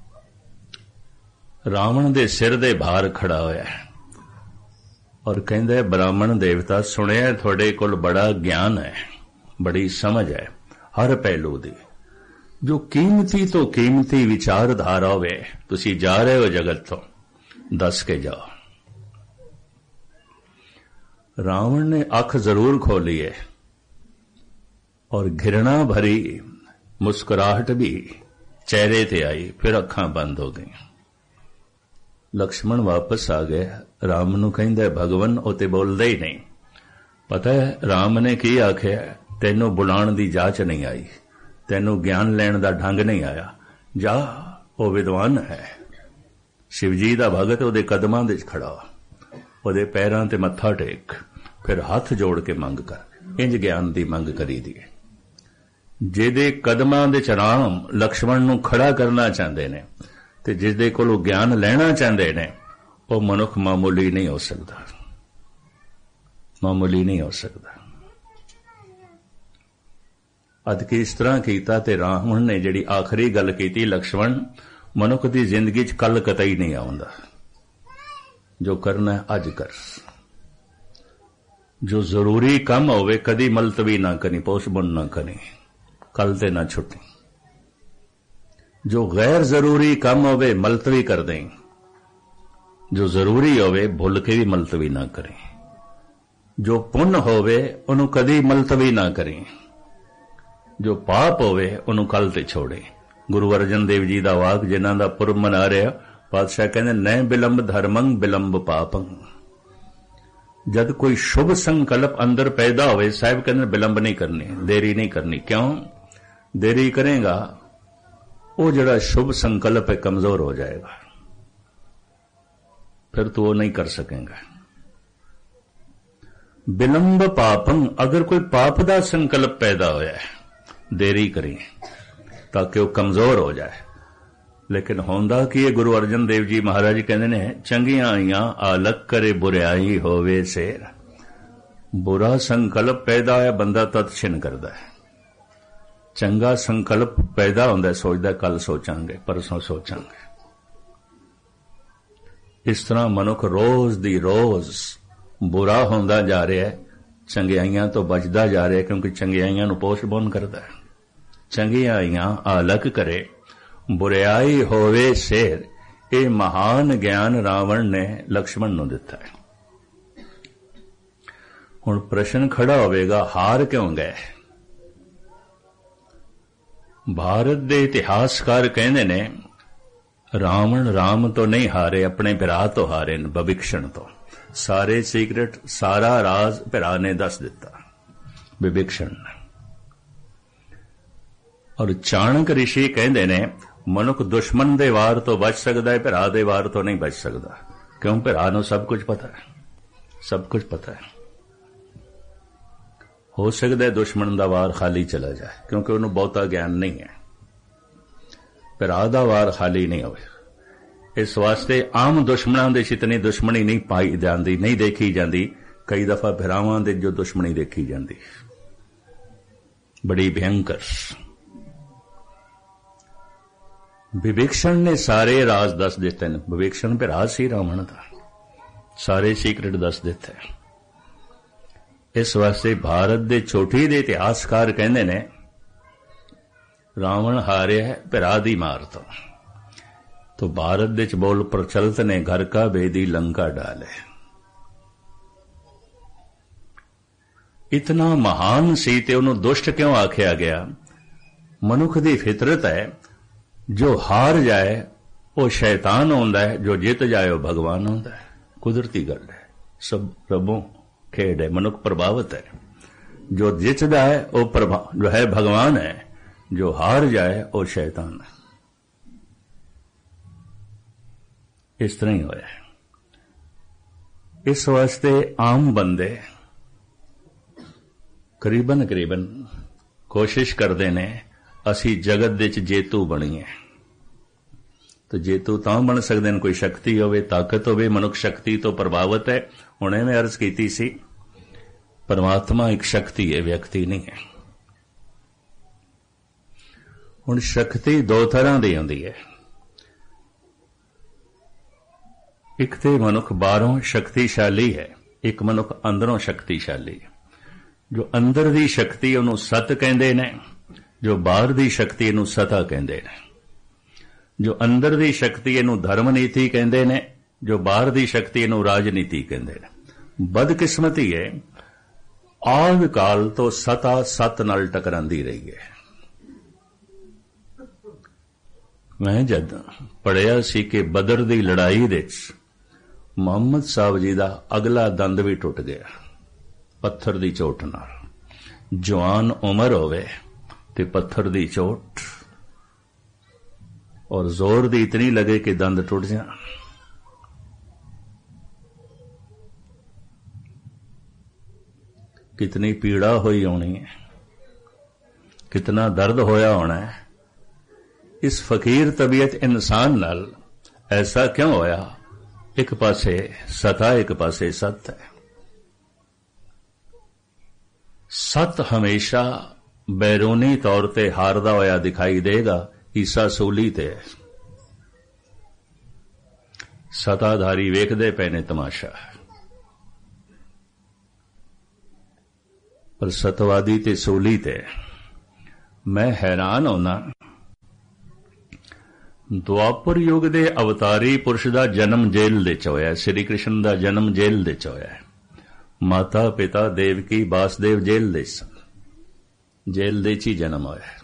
ਰਾਵਣ ਦੇ ਸਿਰ ਦੇ ਭਾਰ ਖੜਾ ਹੋਇਆ ਔਰ ਕਹਿੰਦਾ, ਬ੍ਰਾਹਮਣ ਦੇਵਤਾ, ਸੁਣਿਆ ਤੁਹਾਡੇ ਕੋਲ ਬੜਾ ਗਿਆਨ ਹੈ, ਬੜੀ ਸਮਝ ਹੈ ਹਰ ਪਹਿਲੂ ਦੀ, ਜੋ ਕੀਮਤੀ ਤੋਂ ਕੀਮਤੀ ਵਿਚਾਰਧਾਰਾ ਹੋਵੇ, ਤੁਸੀਂ ਜਾ ਰਹੇ ਹੋ ਜਗਤ ਤੋਂ, ਦੱਸ ਕੇ ਜਾਓ। ਰਾਵਣ ਨੇ ਅੱਖ ਜ਼ਰੂਰ ਖੋਲੀ ਹੈ ਔਰ ਘਿਰਣਾ ਭਰੀ ਮੁਸਕਰਾਹਟ ਵੀ ਚਿਹਰੇ ਤੇ ਆਈ, ਫਿਰ ਅੱਖਾਂ ਬੰਦ ਹੋ ਗਈਆਂ। ਲਕਸ਼ਮਣ ਵਾਪਸ ਆ ਗਏ, ਰਾਮ ਨੂੰ ਕਹਿੰਦਾ, ਭਗਵਾਨ ਉਹ ਤੇ ਬੋਲਦਾ ਹੀ ਨਹੀਂ। ਪਤਾ ਹੈ ਰਾਮ ਨੇ ਕੀ ਆਖਿਆ? ਤੈਨੂੰ ਬੁਲਾਉਣ ਦੀ ਜਾਚ ਨਹੀਂ ਆਈ, ਤੈਨੂੰ ਗਿਆਨ ਲੈਣ ਦਾ ਢੰਗ ਨਹੀਂ ਆਇਆ, ਜਾ, ਉਹ ਵਿਦਵਾਨ ਹੈ, ਸ਼ਿਵ ਜੀ ਦਾ ਭਗਤ, ਉਹਦੇ ਕਦਮਾਂ ਦੇ ਵਿੱਚ ਖੜਾ, ਉਹਦੇ ਪੈਰਾਂ ਤੇ ਮੱਥਾ ਟੇਕ, ਫਿਰ ਹੱਥ ਜੋੜ ਕੇ ਮੰਗ ਕਰ। ਇੰਜ ਗਿਆਨ ਦੀ ਮੰਗ ਕਰੀ ਦੀ ਹੈ। ਜਿਹਦੇ ਕਦਮਾਂ ਦੇ ਚ ਰਾਮ ਲਕਸ਼ਮਣ ਨੂੰ ਖੜਾ ਕਰਨਾ ਚਾਹੁੰਦੇ ਨੇ ਤੇ ਜਿਹਦੇ ਕੋਲੋਂ ਗਿਆਨ ਲੈਣਾ ਚਾਹੁੰਦੇ ਨੇ, ਉਹ ਮਨੁੱਖ ਮਾਮੂਲੀ ਨਹੀਂ ਹੋ ਸਕਦਾ, ਮਾਮੂਲੀ ਨਹੀਂ ਹੋ ਸਕਦਾ। ਅੱਜ ਕਿ ਇਸ ਤਰ੍ਹਾਂ ਕੀਤਾ ਤੇ ਰਾਵਣ ਨੇ ਜਿਹੜੀ ਆਖਰੀ ਗੱਲ ਕੀਤੀ, ਲਕਸ਼ਮਣ, ਮਨੁੱਖ ਦੀ ਜ਼ਿੰਦਗੀ 'ਚ ਕੱਲ ਕਤਈ ਨਹੀਂ ਆਉਂਦਾ, ਜੋ ਕਰਨਾ ਅੱਜ ਕਰ, ਜੋ ਜ਼ਰੂਰੀ ਕੰਮ ਹੋਵੇ ਕਦੀ ਮਲਤਵੀ ਨਾ ਕਰੀ, ਪੋਸਟਪੋਨ ਨਾ ਕਰੀ, ਕੱਲ ਤੇ ਨਾ ਛੁੱਟੀ। ਜੋ ਗੈਰ ਜ਼ਰੂਰੀ ਕੰਮ ਹੋਵੇ ਮਲਤਵੀ ਕਰ ਦੇਂ, ਜੋ ਜ਼ਰੂਰੀ ਹੋਵੇ ਭੁੱਲ ਕੇ ਵੀ ਮਲਤਵੀ ਨਾ ਕਰੇ। ਜੋ ਪੁੰਨ ਹੋਵੇ ਉਹਨੂੰ ਕਦੀ ਮਲਤਵੀ ਨਾ ਕਰੇ, ਜੋ ਪਾਪ ਹੋਵੇ ਉਹਨੂੰ ਕੱਲ ਤੇ ਛੋੜੇ। ਗੁਰੂ ਅਰਜਨ ਦੇਵ ਜੀ ਦਾ ਵਾਕ, ਜਿਨ੍ਹਾਂ ਦਾ ਪੁਰਬ ਮਨਾ ਰਿਹਾ, ਪਾਤਸ਼ਾਹ ਕਹਿੰਦੇ, ਨੈ ਬਿਲੰਬ ਧਰਮੰ ਬਿਲੰਬ ਪਾਪੰ। ਜਦ ਕੋਈ ਸ਼ੁਭ ਸੰਕਲਪ ਅੰਦਰ ਪੈਦਾ ਹੋਵੇ, ਸਾਹਿਬ ਕਹਿੰਦੇ ਬਿਲੰਬ ਨਹੀਂ ਕਰਨੀ, ਦੇਰੀ ਨਹੀਂ ਕਰਨੀ। ਕਿਉਂ ਦੇਰੀ ਕਰੇਗਾ? ਉਹ ਜਿਹੜਾ ਸ਼ੁਭ ਸੰਕਲਪ ਹੈ ਕਮਜ਼ੋਰ ਹੋ ਜਾਏਗਾ, ਫਿਰ ਤੂੰ ਉਹ ਨਹੀਂ ਕਰ ਸਕੇਗਾ। ਬਿਲੰਬ ਪਾਪੰ, ਅਗਰ ਕੋਈ ਪਾਪ ਦਾ ਸੰਕਲਪ ਪੈਦਾ ਹੋਇਆ ਹੈ, ਦੇਰੀ ਕਰੀ ਤਾਂ ਕਿ ਉਹ ਕਮਜ਼ੋਰ ਹੋ ਜਾਏ। ਲੇਕਿਨ ਹੁੰਦਾ ਕੀ ਹੈ? ਗੁਰੂ ਅਰਜਨ ਦੇਵ ਜੀ ਮਹਾਰਾਜ ਕਹਿੰਦੇ ਨੇ, ਚੰਗੀਆਂ ਆਈਆਂ ਆਲਕ ਕਰੇ ਬੁਰਿਆਈ ਹੋਵੇ ਸੇਰ। ਬੁਰਾ ਸੰਕਲਪ ਪੈਦਾ ਹੋਇਆ, ਬੰਦਾ ਤਤ ਛਿਨ ਕਰਦਾ ਹੈ। ਚੰਗਾ ਸੰਕਲਪ ਪੈਦਾ ਹੁੰਦਾ, ਸੋਚਦਾ ਕੱਲ ਸੋਚਾਂਗੇ, ਪਰਸੋਂ ਸੋਚਾਂਗੇ। ਇਸ ਤਰ੍ਹਾਂ ਮਨੁੱਖ ਰੋਜ਼ ਦੀ ਰੋਜ਼ ਬੁਰਾ ਹੁੰਦਾ ਜਾ ਰਿਹਾ ਹੈ, ਚੰਗਿਆਈਆਂ ਤੋਂ ਬਚਦਾ ਜਾ ਰਿਹਾ, ਕਿਉਂਕਿ ਚੰਗਿਆਈਆਂ ਨੂੰ ਪੋਸਟਪੋਨ ਕਰਦਾ ਹੈ। ਚੰਗੀਆਂ ਆਈਆਂ ਆਲਕ ਕਰੇ ਬੁਰਿਆਈ ਹੋਵੇ ਸੇਰ। ਇਹ ਮਹਾਨ ਗਿਆਨ ਰਾਵਣ ਨੇ ਲਕਸ਼ਮਣ ਨੂੰ ਦਿੱਤਾ ਹੈ। ਹੁਣ ਪ੍ਰਸ਼ਨ ਖੜਾ ਹੋਵੇਗਾ, ਹਾਰ ਕਿਉਂ ਗਏ? ਭਾਰਤ ਦੇ ਇਤਿਹਾਸਕਾਰ ਕਹਿੰਦੇ ਨੇ, ਰਾਵਣ ਰਾਮ ਤੋਂ ਨਹੀਂ ਹਾਰੇ, ਆਪਣੇ ਭਰਾ ਤੋਂ ਹਾਰੇ ਨੇ, ਵਿਭੀਸ਼ਣ ਤੋਂ। ਸਾਰੇ ਸੀਕ੍ਰੇਟ, ਸਾਰਾ ਰਾਜ਼ ਭਰਾ ਨੇ ਦੱਸ ਦਿੱਤਾ, ਵਿਭੀਸ਼ਣ ਨੇ। ਔਰ ਚਾਣਕ ਰਿਸ਼ੀ ਕਹਿੰਦੇ ਨੇ, ਮਨੁੱਖ ਦੁਸ਼ਮਣ ਦੇ ਵਾਰ ਤੋਂ ਬਚ ਸਕਦਾ ਹੈ, ਭਰਾ ਦੇ ਵਾਰ ਤੋਂ ਨਹੀਂ ਬਚ ਸਕਦਾ। ਕਿਉਂ? ਭਰਾ ਨੂੰ ਸਭ ਕੁਝ ਪਤਾ ਹੈ, ਸਭ ਕੁਝ ਪਤਾ ਹੈ। ਹੋ ਸਕਦਾ ਹੈ ਦੁਸ਼ਮਣ ਦਾ ਵਾਰ ਖਾਲੀ ਚਲਾ ਜਾਏ, ਕਿਉਂਕਿ ਉਹਨੂੰ ਬਹੁਤਾ ਗਿਆਨ ਨਹੀਂ ਹੈ। ਭਰਾ ਦਾ ਵਾਰ ਖਾਲੀ ਨਹੀਂ ਹੋਵੇ। ਇਸ ਵਾਸਤੇ ਆਮ ਦੁਸ਼ਮਣਾਂ ਦੇ ਇਤਨੀ ਦੁਸ਼ਮਣੀ ਨਹੀਂ ਪਾਈ ਜਾਂਦੀ, ਨਹੀਂ ਦੇਖੀ ਜਾਂਦੀ। ਕਈ ਦਫਾ ਭਰਾਵਾਂ ਦੇ ਜੋ ਦੁਸ਼ਮਣੀ ਦੇਖੀ ਜਾਂਦੀ, ਬੜੀ ਭਿਅੰਕਰ। ਵਿਭੀਸ਼ਣ ਨੇ ਸਾਰੇ ਰਾਜ਼ ਦੱਸ ਦਿੱਤੇ ਨੇ। ਵਿਭੀਸ਼ਣ ਭਰਾ ਸੀ ਰਾਵਣ ਦਾ, ਸਾਰੇ ਸੀਕ੍ਰੇਟ ਦੱਸ ਦਿੱਤੇ। ਇਸ ਵਾਸਤੇ ਭਾਰਤ ਦੇ ਛੋਟੀ ਦੇ ਇਤਿਹਾਸਕਾਰ ਕਹਿੰਦੇ ਨੇ, ਰਾਵਣ ਹਾਰਿਆ ਹੈ ਭਰਾ ਦੀ ਮਾਰ ਤੋਂ। तो भारत ਦੇ ਚ ਬੋਲ ਪ੍ਰਚਲਿਤ ਨੇ, ਘਰ ਕਾ ਬੇਦੀ ਲੰਕਾ ਡਾਲੇ। ਇਤਨਾ ਮਹਾਨ ਸੀ ਤੇ ਉਹਨੂੰ ਦੁਸ਼ਟ ਕਿਉਂ ਆਖਿਆ ਗਿਆ? ਮਨੁੱਖ ਦੀ ਫਿਤਰਤ ਹੈ, ਜੋ ਹਾਰ ਜਾਏ ਉਹ ਸ਼ੈਤਾਨ ਹੁੰਦਾ ਹੈ, ਜੋ ਜਿੱਤ ਜਾਏ ਉਹ ਭਗਵਾਨ ਹੁੰਦਾ ਹੈ। ਕੁਦਰਤੀ ਗੱਲ ਹੈ, ਸਭ ਰੱਬੋਂ ਖੇਡ ਹੈ, ਮਨੁੱਖ ਪ੍ਰਭਾਵਿਤ ਹੈ। ਜੋ ਜਿੱਤਦਾ ਹੈ ਉਹ ਜੋ ਹੈ ਭਗਵਾਨ ਹੈ, ਜੋ ਹਾਰ ਜਾਏ ਉਹ ਸ਼ੈਤਾਨ ਹੈ। ਇਸ ਤਰ੍ਹਾਂ ਹੀ ਹੋਇਆ। ਇਸ ਵਾਸਤੇ ਆਮ ਬੰਦੇ ਕਰੀਬਨ ਕੋਸ਼ਿਸ਼ ਕਰਦੇ ਨੇ ਅਸੀਂ ਜਗਤ ਦੇ ਵਿੱਚ ਜੇਤੂ ਬਣੀਏ। ਤੇ ਜੇ ਤੂੰ ਤਾਂ ਬਣ ਸਕਦੇ ਨੇ, ਕੋਈ ਸ਼ਕਤੀ ਹੋਵੇ, ਤਾਕਤ ਹੋਵੇ, ਮਨੁੱਖ ਸ਼ਕਤੀ ਤੋਂ ਪ੍ਰਭਾਵਿਤ ਹੈ। ਹੁਣ ਮੈਂ ਅਰਜ਼ ਕੀਤੀ ਸੀ, ਪਰਮਾਤਮਾ ਇੱਕ ਸ਼ਕਤੀ ਹੈ, ਵਿਅਕਤੀ ਨਹੀਂ ਹੈ। ਹੁਣ ਸ਼ਕਤੀ ਦੋ ਤਰ੍ਹਾਂ ਦੀ ਹੁੰਦੀ ਹੈ। ਇੱਕ ਤੇ ਮਨੁੱਖ ਬਾਹਰੋਂ ਸ਼ਕਤੀਸ਼ਾਲੀ ਹੈ, ਇੱਕ ਮਨੁੱਖ ਅੰਦਰੋਂ ਸ਼ਕਤੀਸ਼ਾਲੀ ਹੈ। ਜੋ ਅੰਦਰ ਦੀ ਸ਼ਕਤੀ ਉਹਨੂੰ ਸਤ ਕਹਿੰਦੇ ਨੇ, ਜੋ ਬਾਹਰ ਦੀ ਸ਼ਕਤੀ ਇਹਨੂੰ ਸਤਾ ਕਹਿੰਦੇ ਨੇ। ਜੋ ਅੰਦਰ ਦੀ ਸ਼ਕਤੀ ਇਹਨੂੰ ਧਰਮ ਨੀਤੀ ਕਹਿੰਦੇ ਨੇ, ਜੋ ਬਾਹਰ ਦੀ ਸ਼ਕਤੀ ਇਹਨੂੰ ਰਾਜਨੀਤੀ ਕਹਿੰਦੇ ਨੇ। ਬਦਕਿਸਮਤੀ ਹੈ, ਆਦਿ ਕਾਲ ਤੋਂ ਸਤਾ ਸਤ ਨਾਲ ਟਕਰਾਂਦੀ ਰਹੀ ਹੈ। ਮੈਂ ਜਦ ਪੜ੍ਹਿਆ ਸੀ ਕਿ ਬਦਰ ਦੀ ਲੜਾਈ ਵਿੱਚ ਮੁਹੰਮਦ ਸਾਹਿਬ ਜੀ ਦਾ ਅਗਲਾ ਦੰਦ ਵੀ ਟੁੱਟ ਗਿਆ ਪੱਥਰ ਦੀ ਚੋਟ ਨਾਲ। ਜਵਾਨ ਉਮਰ ਹੋਵੇ ਤੇ ਪੱਥਰ ਦੀ ਚੋਟ, ਔਰ ਜ਼ੋਰ ਦੀ ਇਤਨੀ ਲਗੇ ਕਿ ਦੰਦ ਟੁੱਟ ਜਾਣ। कितनी पीड़ा हुई होनी है, कितना दर्द होया होना है। इस फकीर तबीयत इंसान नाल ऐसा क्यों होया? एक पासे सता, एक पासे सत है। सत हमेशा बैरूनी तौर ते हारदा होया दिखाई देगा, ईसा सूली ते। सताधारी वेखदे पैने तमाशा, पर सतवादी ते सूली ते मैं हैरान होना। ਦੁਆਪਰ ਯੁੱਗ ਦੇ ਅਵਤਾਰੀ ਪੁਰਸ਼ ਦਾ ਜਨਮ ਜੇਲ੍ਹ ਦੇ ਚ ਹੋਇਆ। ਸ੍ਰੀ ਕ੍ਰਿਸ਼ਨ ਦਾ ਜਨਮ ਜੇਲ੍ਹ ਦੇ ਚ ਹੋਇਆ। ਮਾਤਾ ਪਿਤਾ ਦੇਵਕੀ ਵਾਸਦੇਵ ਜੇਲ੍ਹ ਦੇ ਸਨ, ਜੇਲ੍ਹ ਦੇ ਚ ਹੀ ਜਨਮ ਹੋਇਆ।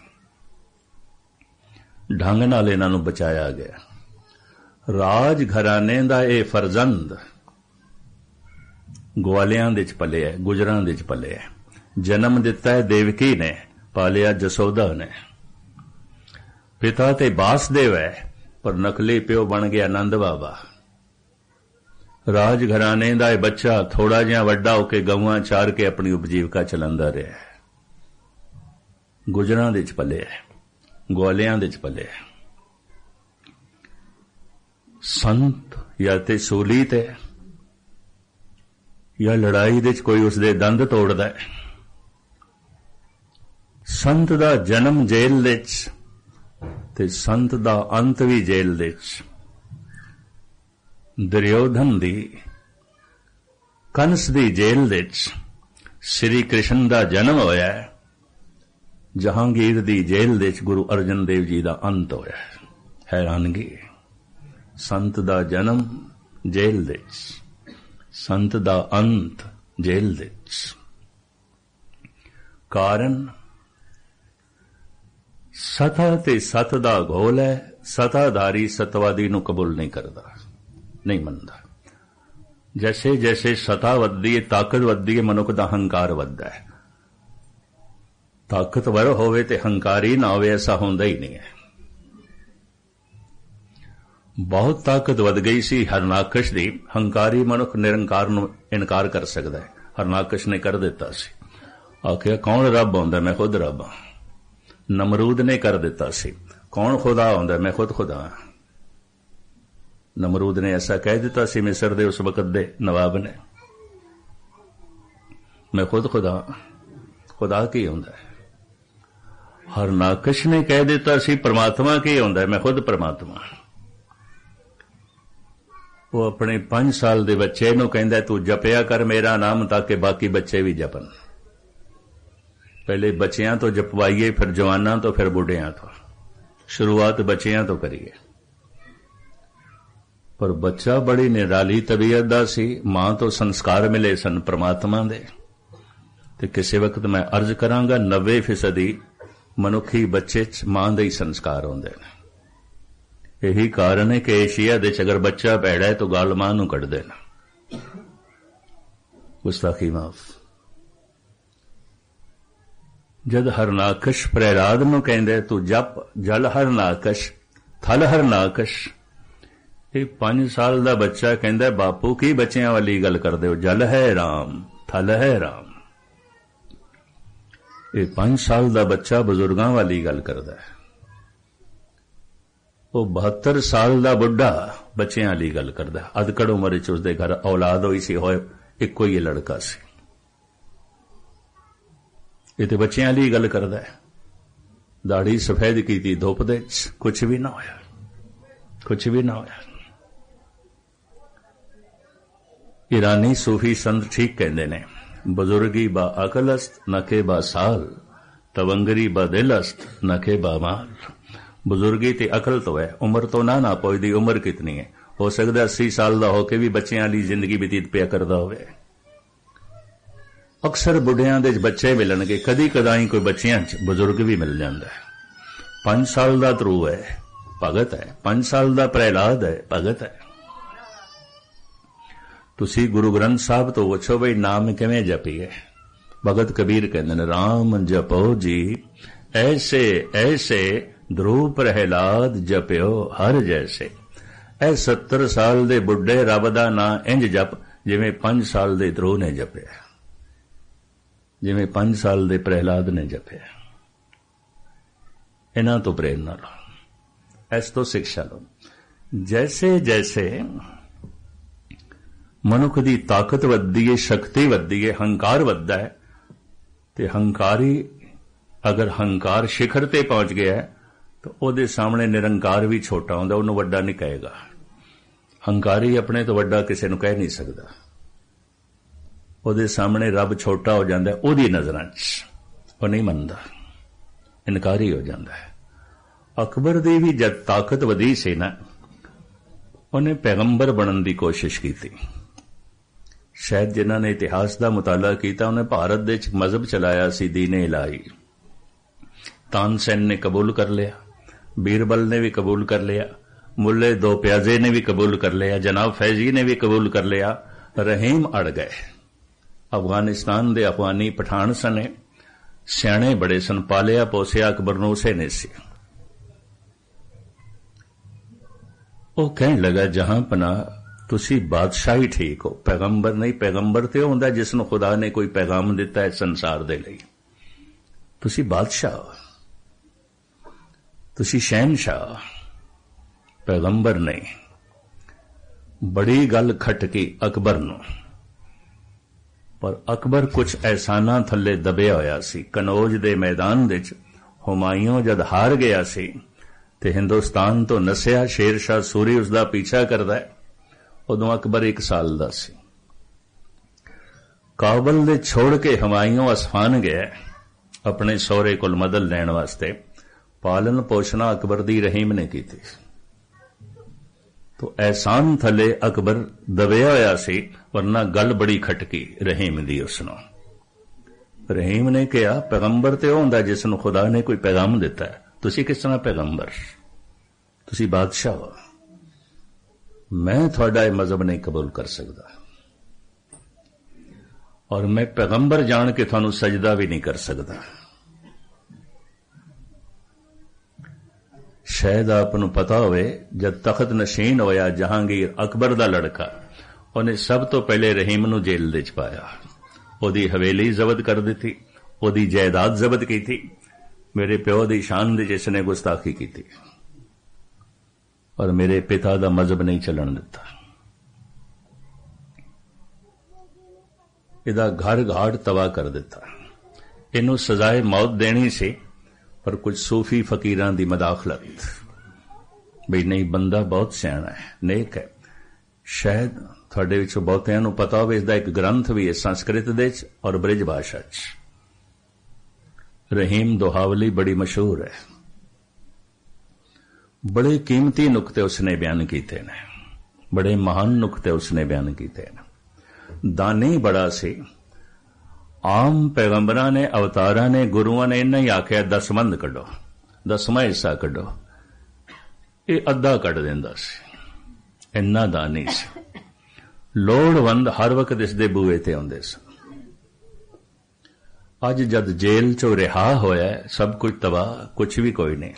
ਢੰਗ ਨਾਲ ਇਹਨਾਂ ਨੂੰ ਬਚਾਇਆ ਗਿਆ। ਰਾਜ ਘਰਾਣੇ ਦਾ ਇਹ ਫਰਜ਼ੰਦ ਗਵਾਲਿਆਂ ਦੇ ਚ ਪਲਿਆ, ਗੁਜਰਾਂ ਦੇ ਚ ਪਲਿਆ। ਜਨਮ ਦਿੱਤਾ ਹੈ ਦੇਵਕੀ ਨੇ, ਪਾਲਿਆ ਜਸੋਦਾ ਨੇ। ਪਿਤਾ ਤੇ ਵਾਸਦੇਵ ਹੈ, ਪਰ ਨਕਲੀ ਪਿਓ ਬਣ ਗਿਆ ਆਨੰਦ ਬਾਬਾ। ਰਾਜ ਘਰਾਣੇ ਦਾ ਇਹ ਬੱਚਾ ਥੋੜਾ ਜਿਹਾ ਵੱਡਾ ਹੋ ਕੇ ਗਊਆਂ ਚਾਰ ਕੇ ਆਪਣੀ ਉਪਜੀਵਕਾ ਚਲਾਉਂਦਾ ਰਿਹਾ। ਗੁਜਰਾਂ ਦੇ ਚ ਪਲਿਆ, ਗਵਾਲਿਆਂ ਦੇ ਚ ਪਲਿਆ। ਸੰਤ ਜਾਂ ਤੇ ਸੂਲੀ ਤੇ ਜਾਂ ਲੜਾਈ ਦੇ ਚ ਕੋਈ ਉਸਦੇ ਦੰਦ ਤੋੜਦਾ ਹੈ। ਸੰਤ ਦਾ ਜਨਮ ਜੇਲ੍ਹ ਦੇ ਚ ਤੇ ਸੰਤ ਦਾ ਅੰਤ ਵੀ ਜੇਲ੍ਹ ਦੇ ਚ। ਦੁਰਯੋਧਨ ਦੀ, ਕੰਸ ਦੀ ਜੇਲ੍ਹ ਦੇ ਚ ਸ੍ਰੀ ਕ੍ਰਿਸ਼ਨ ਦਾ ਜਨਮ ਹੋਇਆ। ਜਹਾਂਗੀਰ ਦੀ ਜੇਲ੍ਹ ਦੇ ਚ ਗੁਰੂ ਅਰਜਨ ਦੇਵ ਜੀ ਦਾ ਅੰਤ ਹੋਇਆ। ਹੈਰਾਨਗੀ, ਸੰਤ ਦਾ ਜਨਮ ਜੇਲ੍ਹ ਦੇ ਚ, ਸੰਤ ਦਾ ਅੰਤ ਜੇਲ੍ਹ ਦੇ ਚ। ਕਾਰਨ ਸਤਾ ਤੇ ਸਤ ਦਾ ਘੋਲ ਹੈ। ਸਤਾਧਾਰੀ ਸਤਵਾਦੀ ਨੂੰ ਕਬੂਲ ਨਹੀਂ ਕਰਦਾ, ਨਹੀਂ ਮੰਨਦਾ। ਜੈਸੇ ਜੈਸੇ ਸਤਾ ਵੱਧਦੀ ਹੈ, ਤਾਕਤ ਵੱਧਦੀ ਹੈ, ਮਨੁੱਖ ਦਾ ਹੰਕਾਰ ਵੱਧਦਾ ਹੈ। ਤਾਕਤਵਰ ਹੋਵੇ ਤੇ ਹੰਕਾਰੀ ਨਾ ਹੋਵੇ, ਐਸਾ ਹੁੰਦਾ ਹੀ ਨਹੀਂ ਹੈ। ਬਹੁਤ ਤਾਕਤ ਵੱਧ ਗਈ ਸੀ ਹਰਨਾਕਸ਼ ਦੀ। ਹੰਕਾਰੀ ਮਨੁੱਖ ਨਿਰੰਕਾਰ ਨੂੰ ਇਨਕਾਰ ਕਰ ਸਕਦਾ ਹੈ। ਹਰਨਾਕਸ਼ ਨੇ ਕਰ ਦਿੱਤਾ ਸੀ, ਆਖਿਆ ਕੌਣ ਰੱਬ ਹੁੰਦਾ, ਮੈਂ ਖੁਦ ਰੱਬ ਹਾਂ। ਨਮਰੂਦ ਨੇ ਕਰ ਦਿੱਤਾ ਸੀ, ਕੌਣ ਖੁਦਾ ਹੁੰਦਾ, ਮੈਂ ਖੁਦ ਖੁਦਾ ਹਾਂ। ਨਮਰੂਦ ਨੇ ਐਸਾ ਕਹਿ ਦਿੱਤਾ ਸੀ ਮਿਸਰ ਦੇ ਉਸ ਵਕਤ ਦੇ ਨਵਾਬ ਨੇ, ਮੈਂ ਖੁਦ ਖੁਦਾ। ਖੁਦਾ ਕੀ ਹੁੰਦਾ ਹੈ? ਹਰਨਾਕਸ਼ ਨੇ ਕਹਿ ਦਿੱਤਾ ਸੀ ਪਰਮਾਤਮਾ ਕੀ ਹੁੰਦਾ, ਮੈਂ ਖੁਦ ਪਰਮਾਤਮਾ। ਉਹ ਆਪਣੇ 5 ਸਾਲ ਦੇ ਬੱਚੇ ਨੂੰ ਕਹਿੰਦਾ ਤੂੰ ਜਪਿਆ ਕਰ ਮੇਰਾ ਨਾਮ ਤਾਂ ਕਿ ਬਾਕੀ ਬੱਚੇ ਵੀ ਜਪਣ। ਪਹਿਲੇ ਬੱਚਿਆਂ ਤੋਂ ਜਪਵਾਈਏ, ਫਿਰ ਜਵਾਨਾਂ ਤੋਂ, ਫਿਰ ਬੁੱਢਿਆਂ ਤੋਂ। ਸ਼ੁਰੂਆਤ ਬੱਚਿਆਂ ਤੋਂ ਕਰੀਏ। ਪਰ ਬੱਚਾ ਬੜੀ ਨਿਰਾਲੀ ਤਬੀਅਤ ਦਾ ਸੀ। ਮਾਂ ਤੋਂ ਸੰਸਕਾਰ ਮਿਲੇ ਸਨ ਪ੍ਰਮਾਤਮਾ ਦੇ। ਤੇ ਕਿਸੇ ਵਕਤ ਮੈਂ ਅਰਜ਼ ਕਰਾਂਗਾ 90% ਮਨੁੱਖੀ ਬੱਚੇ 'ਚ ਮਾਂ ਦੇ ਹੀ ਸੰਸਕਾਰ ਹੁੰਦੇ ਨੇ। ਇਹੀ ਕਾਰਨ ਹੈ ਕਿ ਏਸ਼ੀਆ ਦੇ 'ਚ ਅਗਰ ਬੱਚਾ ਭੈੜਾ ਹੈ ਤਾਂ ਗੱਲ ਮਾਂ ਨੂੰ ਕੱਢਦੇ ਨੇ। ਗੁਸਤਾਖੀ ਮਾਫ। ਜਦ ਹਰਨਾਕਸ਼ ਪ੍ਰਹਿਲਾਦ ਨੂੰ ਕਹਿੰਦੇ ਤੂੰ ਜਪ ਜਲ ਹਰਨਾਕਸ਼ ਥਲ ਹਰਨਾਕਸ਼, ਇਹ 5 ਸਾਲ ਦਾ ਬੱਚਾ ਕਹਿੰਦਾ ਬਾਪੂ ਕੀ ਬੱਚਿਆਂ ਵਾਲੀ ਗੱਲ ਕਰਦੇ ਹੋ, ਜਲ ਹੈ ਰਾਮ ਥਲ ਹੈ ਰਾਮ। ਇਹ 5 ਸਾਲ ਦਾ ਬੱਚਾ ਬਜ਼ੁਰਗਾਂ ਵਾਲੀ ਗੱਲ ਕਰਦਾ ਹੈ। ਉਹ 72 ਸਾਲ ਦਾ ਬੁੱਢਾ ਬੱਚਿਆਂ ਲਈ ਗੱਲ ਕਰਦਾ। ਅਧਕੜ ਉਮਰ ਵਿੱਚ ਉਸਦੇ ਘਰ ਔਲਾਦ ਹੋਈ ਸੀ, ਹੋਏ ਇੱਕੋ ਹੀ ਲੜਕਾ ਸੀ। ਇਹ ਤੇ ਬੱਚਿਆਂ ਲਈ ਗੱਲ ਕਰਦਾ ਹੈ। ਦਾੜੀ ਸਫੈਦ ਕੀਤੀ ਧੁੱਪ ਦੇ, ਕੁਛ ਵੀ ਨਾ ਹੋਇਆ, ਕੁਛ ਵੀ ਨਾ ਹੋਇਆ। ਈਰਾਨੀ ਸੂਫੀ ਸੰਤ ਠੀਕ ਕਹਿੰਦੇ ਨੇ, ਬਜ਼ੁਰਗੀ ਬਾ ਅਕਲਸਤ ਨਕੇ ਬਾ ਸਾਲ, ਤਵੰਗਰੀ ਬਾ ਦਿਲਸਤ ਨਕੇ ਬਾ ਮਾਲ। ਬਜ਼ੁਰਗੀ ਤੇ ਅਕਲ ਤੋਂ ਹੈ, ਉਮਰ ਤੋਂ ਨਾ ਪੁੱਛਦੀ ਉਮਰ ਕਿਤਨੀ ਹੈ। ਹੋ ਸਕਦਾ 80 ਸਾਲ ਦਾ ਹੋ ਕੇ ਵੀ ਬੱਚਿਆਂ ਲਈ ਜ਼ਿੰਦਗੀ ਬਤੀਤ ਪਿਆ ਕਰਦਾ ਹੋਵੇ। ਅਕਸਰ ਬੁੱਢਿਆਂ ਦੇ ਬੱਚੇ ਮਿਲਣਗੇ, ਕਦੀ ਕਦਾਈ ਕੋਈ ਬੱਚਿਆਂ 'ਚ ਬਜ਼ੁਰਗ ਵੀ ਮਿਲ ਜਾਂਦਾ ਹੈ। 5 ਸਾਲ ਦਾ ਧਰੂ ਹੈ, ਭਗਤ ਹੈ। 5 ਸਾਲ ਦਾ ਪ੍ਰਹਿਲਾਦ ਹੈ, ਭਗਤ ਹੈ। ਤੁਸੀਂ ਗੁਰੂ ਗ੍ਰੰਥ ਸਾਹਿਬ ਤੋਂ ਪੁੱਛੋ ਬਈ ਨਾਮ ਕਿਵੇਂ ਜਪੀਏ। ਭਗਤ ਕਬੀਰ ਕਹਿੰਦੇ ਨੇ, ਰਾਮ ਜਪੋ ਜੀ ਐਸੇ ਐਸੇ, ਧਰੂ ਪ੍ਰਹਿਲਾਦ ਜਪਿਓ ਹਰ ਜੈਸੇ। ਇਹ 70 ਸਾਲ ਦੇ ਬੁੱਢੇ ਰੱਬ ਦਾ ਨਾਂ ਇੰਜ ਜਪ ਜਿਵੇਂ 5 ਸਾਲ ਦੇ ਧਰੂ ਨੇ ਜਪਿਆ, ਜਿਵੇਂ 5 ਸਾਲ ਦੇ ਪ੍ਰਹਿਲਾਦ ਨੇ ਜਪਿਆ। ਇਹਨਾਂ ਤੋਂ ਪ੍ਰੇਰਨਾ ਲਓ, ਇਸ ਤੋਂ ਸਿੱਖਿਆ ਲਓ। ਜੈਸੇ ਜੈਸੇ ਮਨੁੱਖ ਦੀ ਤਾਕਤ ਵੱਧਦੀ ਹੈ, ਸ਼ਕਤੀ ਵੱਧਦੀ ਹੈ, ਹੰਕਾਰ ਵੱਧਦਾ ਹੈ, ਤੇ ਹੰਕਾਰੀ ਅਗਰ ਹੰਕਾਰ ਸਿਖਰ ਤੇ ਪਹੁੰਚ ਗਿਆ ਹੈ ਤਾਂ ਉਹਦੇ ਸਾਹਮਣੇ ਨਿਰੰਕਾਰ ਵੀ ਛੋਟਾ ਹੁੰਦਾ, ਉਹਨੂੰ ਵੱਡਾ ਨਹੀਂ ਕਹੇਗਾ। ਹੰਕਾਰੀ ਆਪਣੇ ਤੋਂ ਵੱਡਾ ਕਿਸੇ ਨੂੰ ਕਹਿ ਨਹੀਂ ਸਕਦਾ। ਉਹਦੇ ਸਾਹਮਣੇ ਰੱਬ ਛੋਟਾ ਹੋ ਜਾਂਦਾ, ਉਹਦੀ ਨਜ਼ਰਾਂ 'ਚ ਉਹ ਨਹੀਂ ਮੰਨਦਾ, ਇਨਕਾਰੀ ਹੋ ਜਾਂਦਾ ਹੈ। ਅਕਬਰ ਦੀ ਵੀ ਜਦ ਤਾਕਤ ਵਧੀ ਸੀ ਨਾ, ਉਹਨੇ ਪੈਗੰਬਰ ਬਣਨ ਦੀ ਕੋਸ਼ਿਸ਼ ਕੀਤੀ। ਸ਼ਾਇਦ ਜਿਨ੍ਹਾਂ ਨੇ ਇਤਿਹਾਸ ਦਾ ਮੁਤਾਲਾ ਕੀਤਾ, ਉਹਨੇ ਭਾਰਤ ਦੇ ਵਿੱਚ ਮਜ਼ਹਬ ਚਲਾਇਆ ਸੀ, ਦੀਨ-ਏ ਇਲਾਹੀ। ਤਾਨਸੈਨ ਨੇ ਕਬੂਲ ਕਰ ਲਿਆ, ਬੀਰਬਲ ਨੇ ਵੀ ਕਬੂਲ ਕਰ ਲਿਆ, ਮੁੱਲੇ ਦੋ ਪਿਆਜ਼ੇ ਨੇ ਵੀ ਕਬੂਲ ਕਰ ਲਿਆ, ਜਨਾਬ ਫੈਜ਼ੀ ਨੇ ਵੀ ਕਬੂਲ ਕਰ ਲਿਆ। ਰਹੀਮ ਅੜ ਗਏ। ਅਫਗਾਨਿਸਤਾਨ ਦੇ ਅਫਗਾਨੀ ਪਠਾਨ ਸਨ, ਸਿਆਣੇ ਬੜੇ ਸਨ, ਪਾਲਿਆ ਪੋਸਿਆ ਅਕਬਰ ਨੂੰ ਉਸੇ ਨੇ ਸੀ। ਉਹ ਕਹਿਣ ਲੱਗਾ, ਜਹਾਂ ਪਨਾਹ ਤੁਸੀਂ ਬਾਦਸ਼ਾਹੀ ਠੀਕ ਹੋ, ਪੈਗੰਬਰ ਨਹੀਂ। ਪੈਗੰਬਰ ਤੇ ਹੁੰਦਾ ਜਿਸ ਨੂੰ ਖੁਦਾ ਨੇ ਕੋਈ ਪੈਗਾਮ ਦਿੱਤਾ ਹੈ ਸੰਸਾਰ ਦੇ ਲਈ। ਤੁਸੀਂ ਬਾਦਸ਼ਾਹ ਹੋ, ਤੁਸੀਂ ਸ਼ਹਿਨਸ਼ਾਹ, ਪੈਗੰਬਰ ਨਹੀਂ। ਬੜੀ ਗੱਲ ਖਟਕੀ ਅਕਬਰ ਨੂੰ, ਪਰ ਅਕਬਰ ਕੁਝ ਅਹਿਸਾਨਾਂ ਥੱਲੇ ਦਬਿਆ ਹੋਇਆ ਸੀ। ਕਨੌਜ ਦੇ ਮੈਦਾਨ ਵਿੱਚ ਹੁਮਾਯੂੰ ਜਦ ਹਾਰ ਗਿਆ ਸੀ ਤੇ ਹਿੰਦੁਸਤਾਨ ਤੋਂ ਨਸਿਆ, ਸ਼ੇਰ ਸ਼ਾਹ ਸੂਰੀ ਉਸ ਦਾ ਪਿੱਛਾ ਕਰਦਾ ਹੈ। ਉਦੋਂ ਅਕਬਰ 1 ਸਾਲ ਦਾ ਸੀ। ਕਾਬਲ ਦੇ ਛੋੜ ਕੇ ਹੁਮਾਯੂੰ ਅਸਫਾਨ ਗਿਆ ਆਪਣੇ ਸਹੁਰੇ ਕੋਲ ਮਦਦ ਲੈਣ ਵਾਸਤੇ। ਪਾਲਣ ਪੋਸ਼ਣਾ ਅਕਬਰ ਦੀ ਰਹੀਮ ਨੇ ਕੀਤੀ। ਤੋ ਅਹਿਸਾਨ ਥੱਲੇ ਅਕਬਰ ਦਬਿਆ ਹੋਇਆ ਸੀ, ਵਰਨਾ ਗੱਲ ਬੜੀ ਖਟਕੀ ਰਹੀਮ ਦੀ ਉਸ ਨੂੰ। ਰਹੀਮ ਨੇ ਕਿਹਾ, ਪੈਗੰਬਰ ਤੇ ਉਹ ਹੁੰਦਾ ਜਿਸ ਨੂੰ ਖੁਦਾ ਨੇ ਕੋਈ ਪੈਗਾਮ ਦਿੱਤਾ ਹੈ, ਤੁਸੀਂ ਕਿਸ ਤਰ੍ਹਾਂ ਪੈਗੰਬਰ? ਤੁਸੀਂ ਬਾਦਸ਼ਾਹ ਹੋ, ਮੈਂ ਤੁਹਾਡਾ ਇਹ ਮਜ਼ਹਬ ਨਹੀਂ ਕਬੂਲ ਕਰ ਸਕਦਾ, ਔਰ ਮੈਂ ਪੈਗੰਬਰ ਜਾਣ ਕੇ ਤੁਹਾਨੂੰ ਸਜਦਾ ਵੀ ਨਹੀਂ ਕਰ ਸਕਦਾ। ਸ਼ਾਇਦ ਆਪ ਨੂੰ ਪਤਾ ਹੋਵੇ, ਜਦ ਤਖਤ ਨਸ਼ੀਨ ਹੋਇਆ ਜਹਾਂਗੀਰ, ਅਕਬਰ ਦਾ ਲੜਕਾ, ਉਹਨੇ ਸਭ ਤੋਂ ਪਹਿਲੇ ਰਹੀਮ ਨੂੰ ਜੇਲ੍ਹ ਦੇ 'ਚ ਪਾਇਆ। ਉਹਦੀ ਹਵੇਲੀ ਜ਼ਬਤ ਕਰ ਦਿੱਤੀ, ਉਹਦੀ ਜਾਇਦਾਦ ਜ਼ਬਤ ਕੀਤੀ। ਮੇਰੇ ਪਿਓ ਦੀ ਸ਼ਾਨ ਦੇ ਜਿਸ ਨੇ ਗੁਸਤਾਖੀ ਕੀਤੀ, ਔਰ ਮੇਰੇ ਪਿਤਾ ਦਾ ਮਜ਼ਹਬ ਨਹੀਂ ਚੱਲਣ ਦਿੱਤਾ। ਇਹਦਾ ਘਰ ਘਾੜ ਤਬਾਹ ਕਰ ਦਿੱਤਾ। ਇਹਨੂੰ ਸਜ਼ਾਏ ਮੌਤ ਦੇਣੀ ਸੀ, ਪਰ ਕੁਝ ਸੂਫੀ ਫਕੀਰਾਂ ਦੀ ਮਦਾਖਲਤ, ਬਈ ਨਹੀਂ ਬੰਦਾ ਬਹੁਤ ਸਿਆਣਾ ਹੈ, ਨੇਕ ਹੈ। ਸ਼ਾਇਦ ਤੁਹਾਡੇ ਵਿੱਚੋਂ ਬਹੁਤਿਆਂ ਨੂੰ ਪਤਾ ਹੋਵੇ, ਇਸਦਾ ਇੱਕ ਗ੍ਰੰਥ ਵੀ ਹੈ ਸੰਸਕ੍ਰਿਤ ਦੇ 'ਚ ਔਰ ਬ੍ਰਿਜ ਭਾਸ਼ਾ 'ਚ। ਰਹੀਮ ਦੁਹਾਵਲੀ ਬੜੀ ਮਸ਼ਹੂਰ ਹੈ। ਬੜੇ ਕੀਮਤੀ ਨੁਕਤੇ ਉਸਨੇ ਬਿਆਨ ਕੀਤੇ ਨੇ, ਬੜੇ ਮਹਾਨ ਨੁਕਤੇ ਉਸਨੇ ਬਿਆਨ ਕੀਤੇ ਨੇ। ਦਾਨੀ ਬੜਾ ਸੀ। ਆਮ ਪੈਗੰਬਰਾਂ ਨੇ, ਅਵਤਾਰਾਂ ਨੇ, ਗੁਰੂਆਂ ਨੇ ਇੰਨਾ ਹੀ ਆਖਿਆ 10 ਮੰਦ ਕੱਢੋ, 10ਵਾਂ ਹਿੱਸਾ ਕੱਢੋ, ਇਹ ਅੱਧਾ ਕੱਢ ਦਿੰਦਾ ਸੀ। ਇੰਨਾ ਦਾਨੀ ਸੀ। ਲੋੜਵੰਦ ਹਰ ਵਕਤ ਇਸ ਦੇ ਬੂਹੇ ਤੇ ਆਉਂਦੇ ਸਨ। ਅੱਜ ਜਦ ਜੇਲ੍ਹ ਚੋਂ ਰਿਹਾ ਹੋਇਆ, ਸਭ ਕੁਝ ਤਬਾਹ, ਕੁਝ ਵੀ ਕੋਈ ਨਹੀਂ,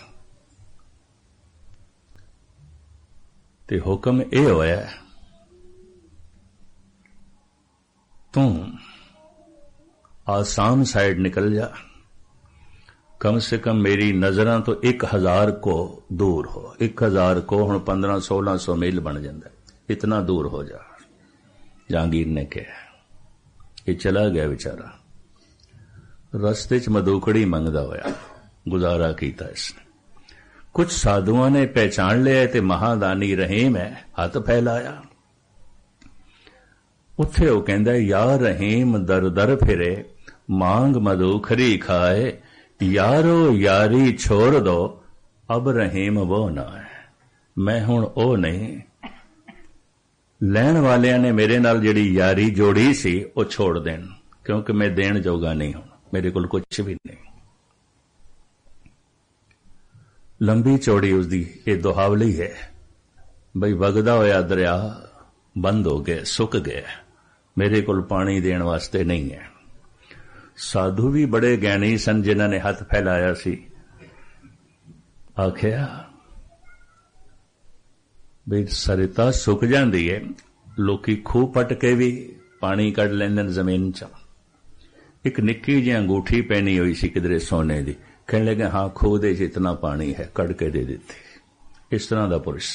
ਤੇ ਹੁਕਮ ਇਹ ਹੋਇਆ, ਤੂੰ ਆਸਾਮ ਸਾਈਡ ਨਿਕਲ ਜਾ, कम से कम मेरी नजरां तो 1000 को दूर हो। 1000 को हुण 1500-1600 मील बन जाता, इतना दूर हो जा। जहांगीर ने कहा, ये चला गया बेचारा, रस्ते च मदूकड़ी मंगदा होया गुजारा किया इसने। कुछ साधुओं ने पहचान लिया ते महादानी रहीम है, हथ फैलाया। उत्थे वो कहंदा, या रहीम दर दर फिरे, मांग मदूखरी खाए, यारो यारी छोड़ दो, अब रहीम वो ना है, मैं हुण ओ नहीं। लैण वालियां ने मेरे नाल जिहड़ी यारी जोड़ी सी वो छोड़ देण, क्योंकि मैं देण जोगा नहीं हूं, मेरे कोल कुछ भी नहीं। लंबी चौड़ी उसदी ये दुहावली है, बई वगदा होया दरिया बंद हो गए, सुक गए, मेरे कोल पानी देण वास्ते नहीं है। साधु भी बड़े ज्ञानी सन, जिन्हां ने हथ फैलाया सी, आखिया बई सरिता सुक जाती है, लोकी खूह पट के भी पानी कढ़ लैंदे जमीन च। एक निक्की जी अंगूठी पहनी हुई सी किधरे सोने दी, कहने लगे हाँ खूह दे इतना पानी है, कढ़ के दे देती। इस तरह का पुरुष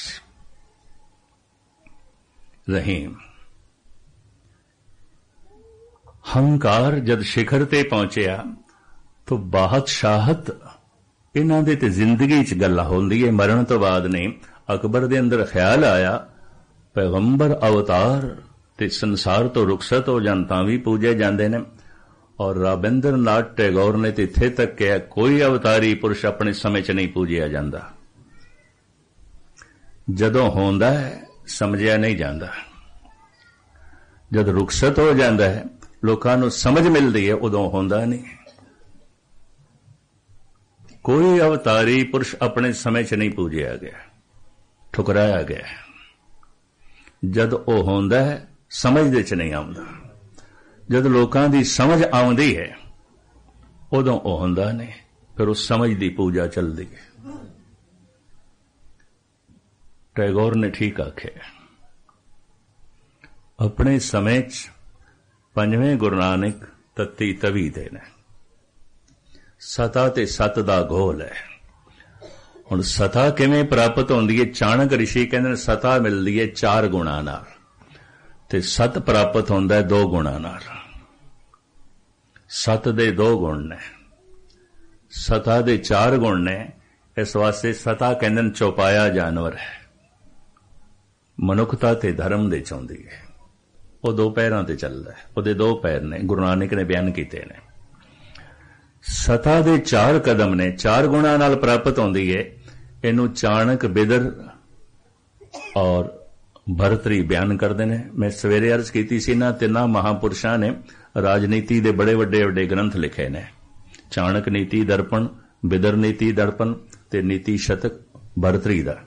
रहीम। हंकार जद शिखर ते पहुंचया तो बादशाहत इन्हां दे ते जिंदगी च गल्लां होंदी है, मरण तो बाद नहीं। अकबर दे अंदर ख्याल आया, पैगंबर अवतार ते संसार तो रुखसत हो जान तां भी पूजे जांदे ने। और राबिंद्र नाथ टैगोर ने तो इत्थे तक कहा, कोई अवतारी पुरुष अपने समय च नहीं पूजिया जाता, जदों होंदा है समझिया नहीं जाता, जद रुखसत हो जाता है लोकां नूं समझ मिलती है, उदों होंदा नहीं। कोई अवतारी पुरुष अपने समय च नहीं पूजिया गया, ठुकराया गया। जद ओ होंदा है समझदे च नहीं आउंदा, जद लोकां दी समझ आउंदी है उदों ओ हुंदा नहीं, फिर उस समझ दी पूजा चलदी है। टैगोर ने ठीक आखे, अपने समय च पंजवें गुरु नानक तत्ती तवी दे ने, सता ते सत दा घोल है। हुण सता किवें प्राप्त होंदी है? चाणक ऋषि कहंदे ने सता मिलदी है 4 गुणां नाल, ते सत प्राप्त होंदा है 2 गुणां नाल। सत दे 2 गुण ने, सता दे 4 गुण ने। इस वास्ते सता कहंदे ने चौपाया जानवर है, मनुखता ते धर्म दे चाहुंदी है। वो 2 पैरां ते चलदा है, ਉਹਦੇ 2 पैर ने, गुरु नानक ने बयान कीते ने। सता दे 4 कदम ने, 4 गुणां नाल प्राप्त होंदी है। इनू चाणक, बिदर और भरतरी बयान करते हैं। मैं सवेरे अर्ज की सी, इन्हां 3 महापुरुषां ने राजनीति दे बड़े वड्डे वड्डे ग्रंथ लिखे ने, चाणक नीति दर्पण, बिदर नीति दर्पण ते नीति शतक भरतरी दा।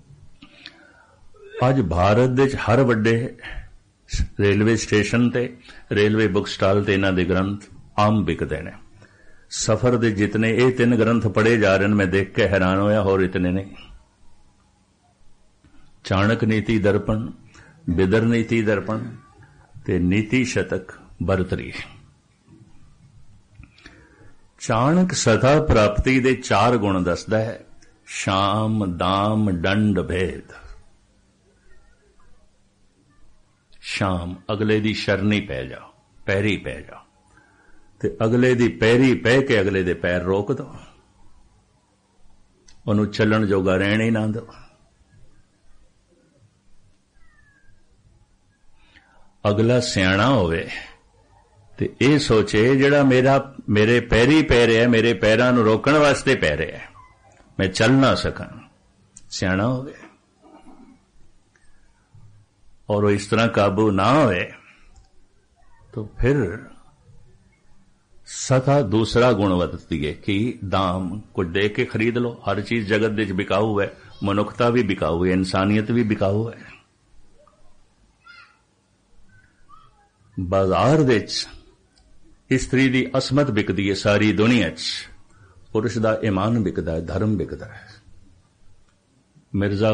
अज भारत दे हर वड्डे रेलवे स्टेशन ते, रेलवे बुक स्टाल ते इन्हां दे ग्रंथ आम बिकदे ने। सफर दे जितने ये 3 ग्रंथ पढ़े जा रहे हैं, मैं देख के हैरान होया, होर इतने नहीं। चाणक नीति दर्पण, बिदर नीति दर्पण ते नीति शतक भरतरी। चाणक सता प्राप्ति दे 4 गुण दसदा है, शाम, दाम, दंड, भेद। शाम, अगले दी शरणी पै जाओ, पैरी पै जाओ, ते अगले दी पैरी पै के अगले दे पैर रोक दो, उन्होंने चलन जोगा रहन ही ना दो। अगला सियाणा होवे ते ये सोचे, जिहड़ा मेरे पैरी पै रहा है, मेरे पैरां नूं रोकण वास्ते पै रहा है, मैं चल ना सकां, सियाणा होवे। और वो इस तरह काबू ना होए तो फिर सता दूसरा गुण वरतती है कि दाम, कुछ दे के खरीद लो। हर चीज जगत विच बिकाऊ है, मनुखता भी बिकाऊ है, इंसानियत भी बिकाऊ है। बाजार विच स्त्री दी असमत बिकदी है सारी दुनिया च, पुरुष दा ईमान बिकदा है, धर्म बिकदा है। मिर्जा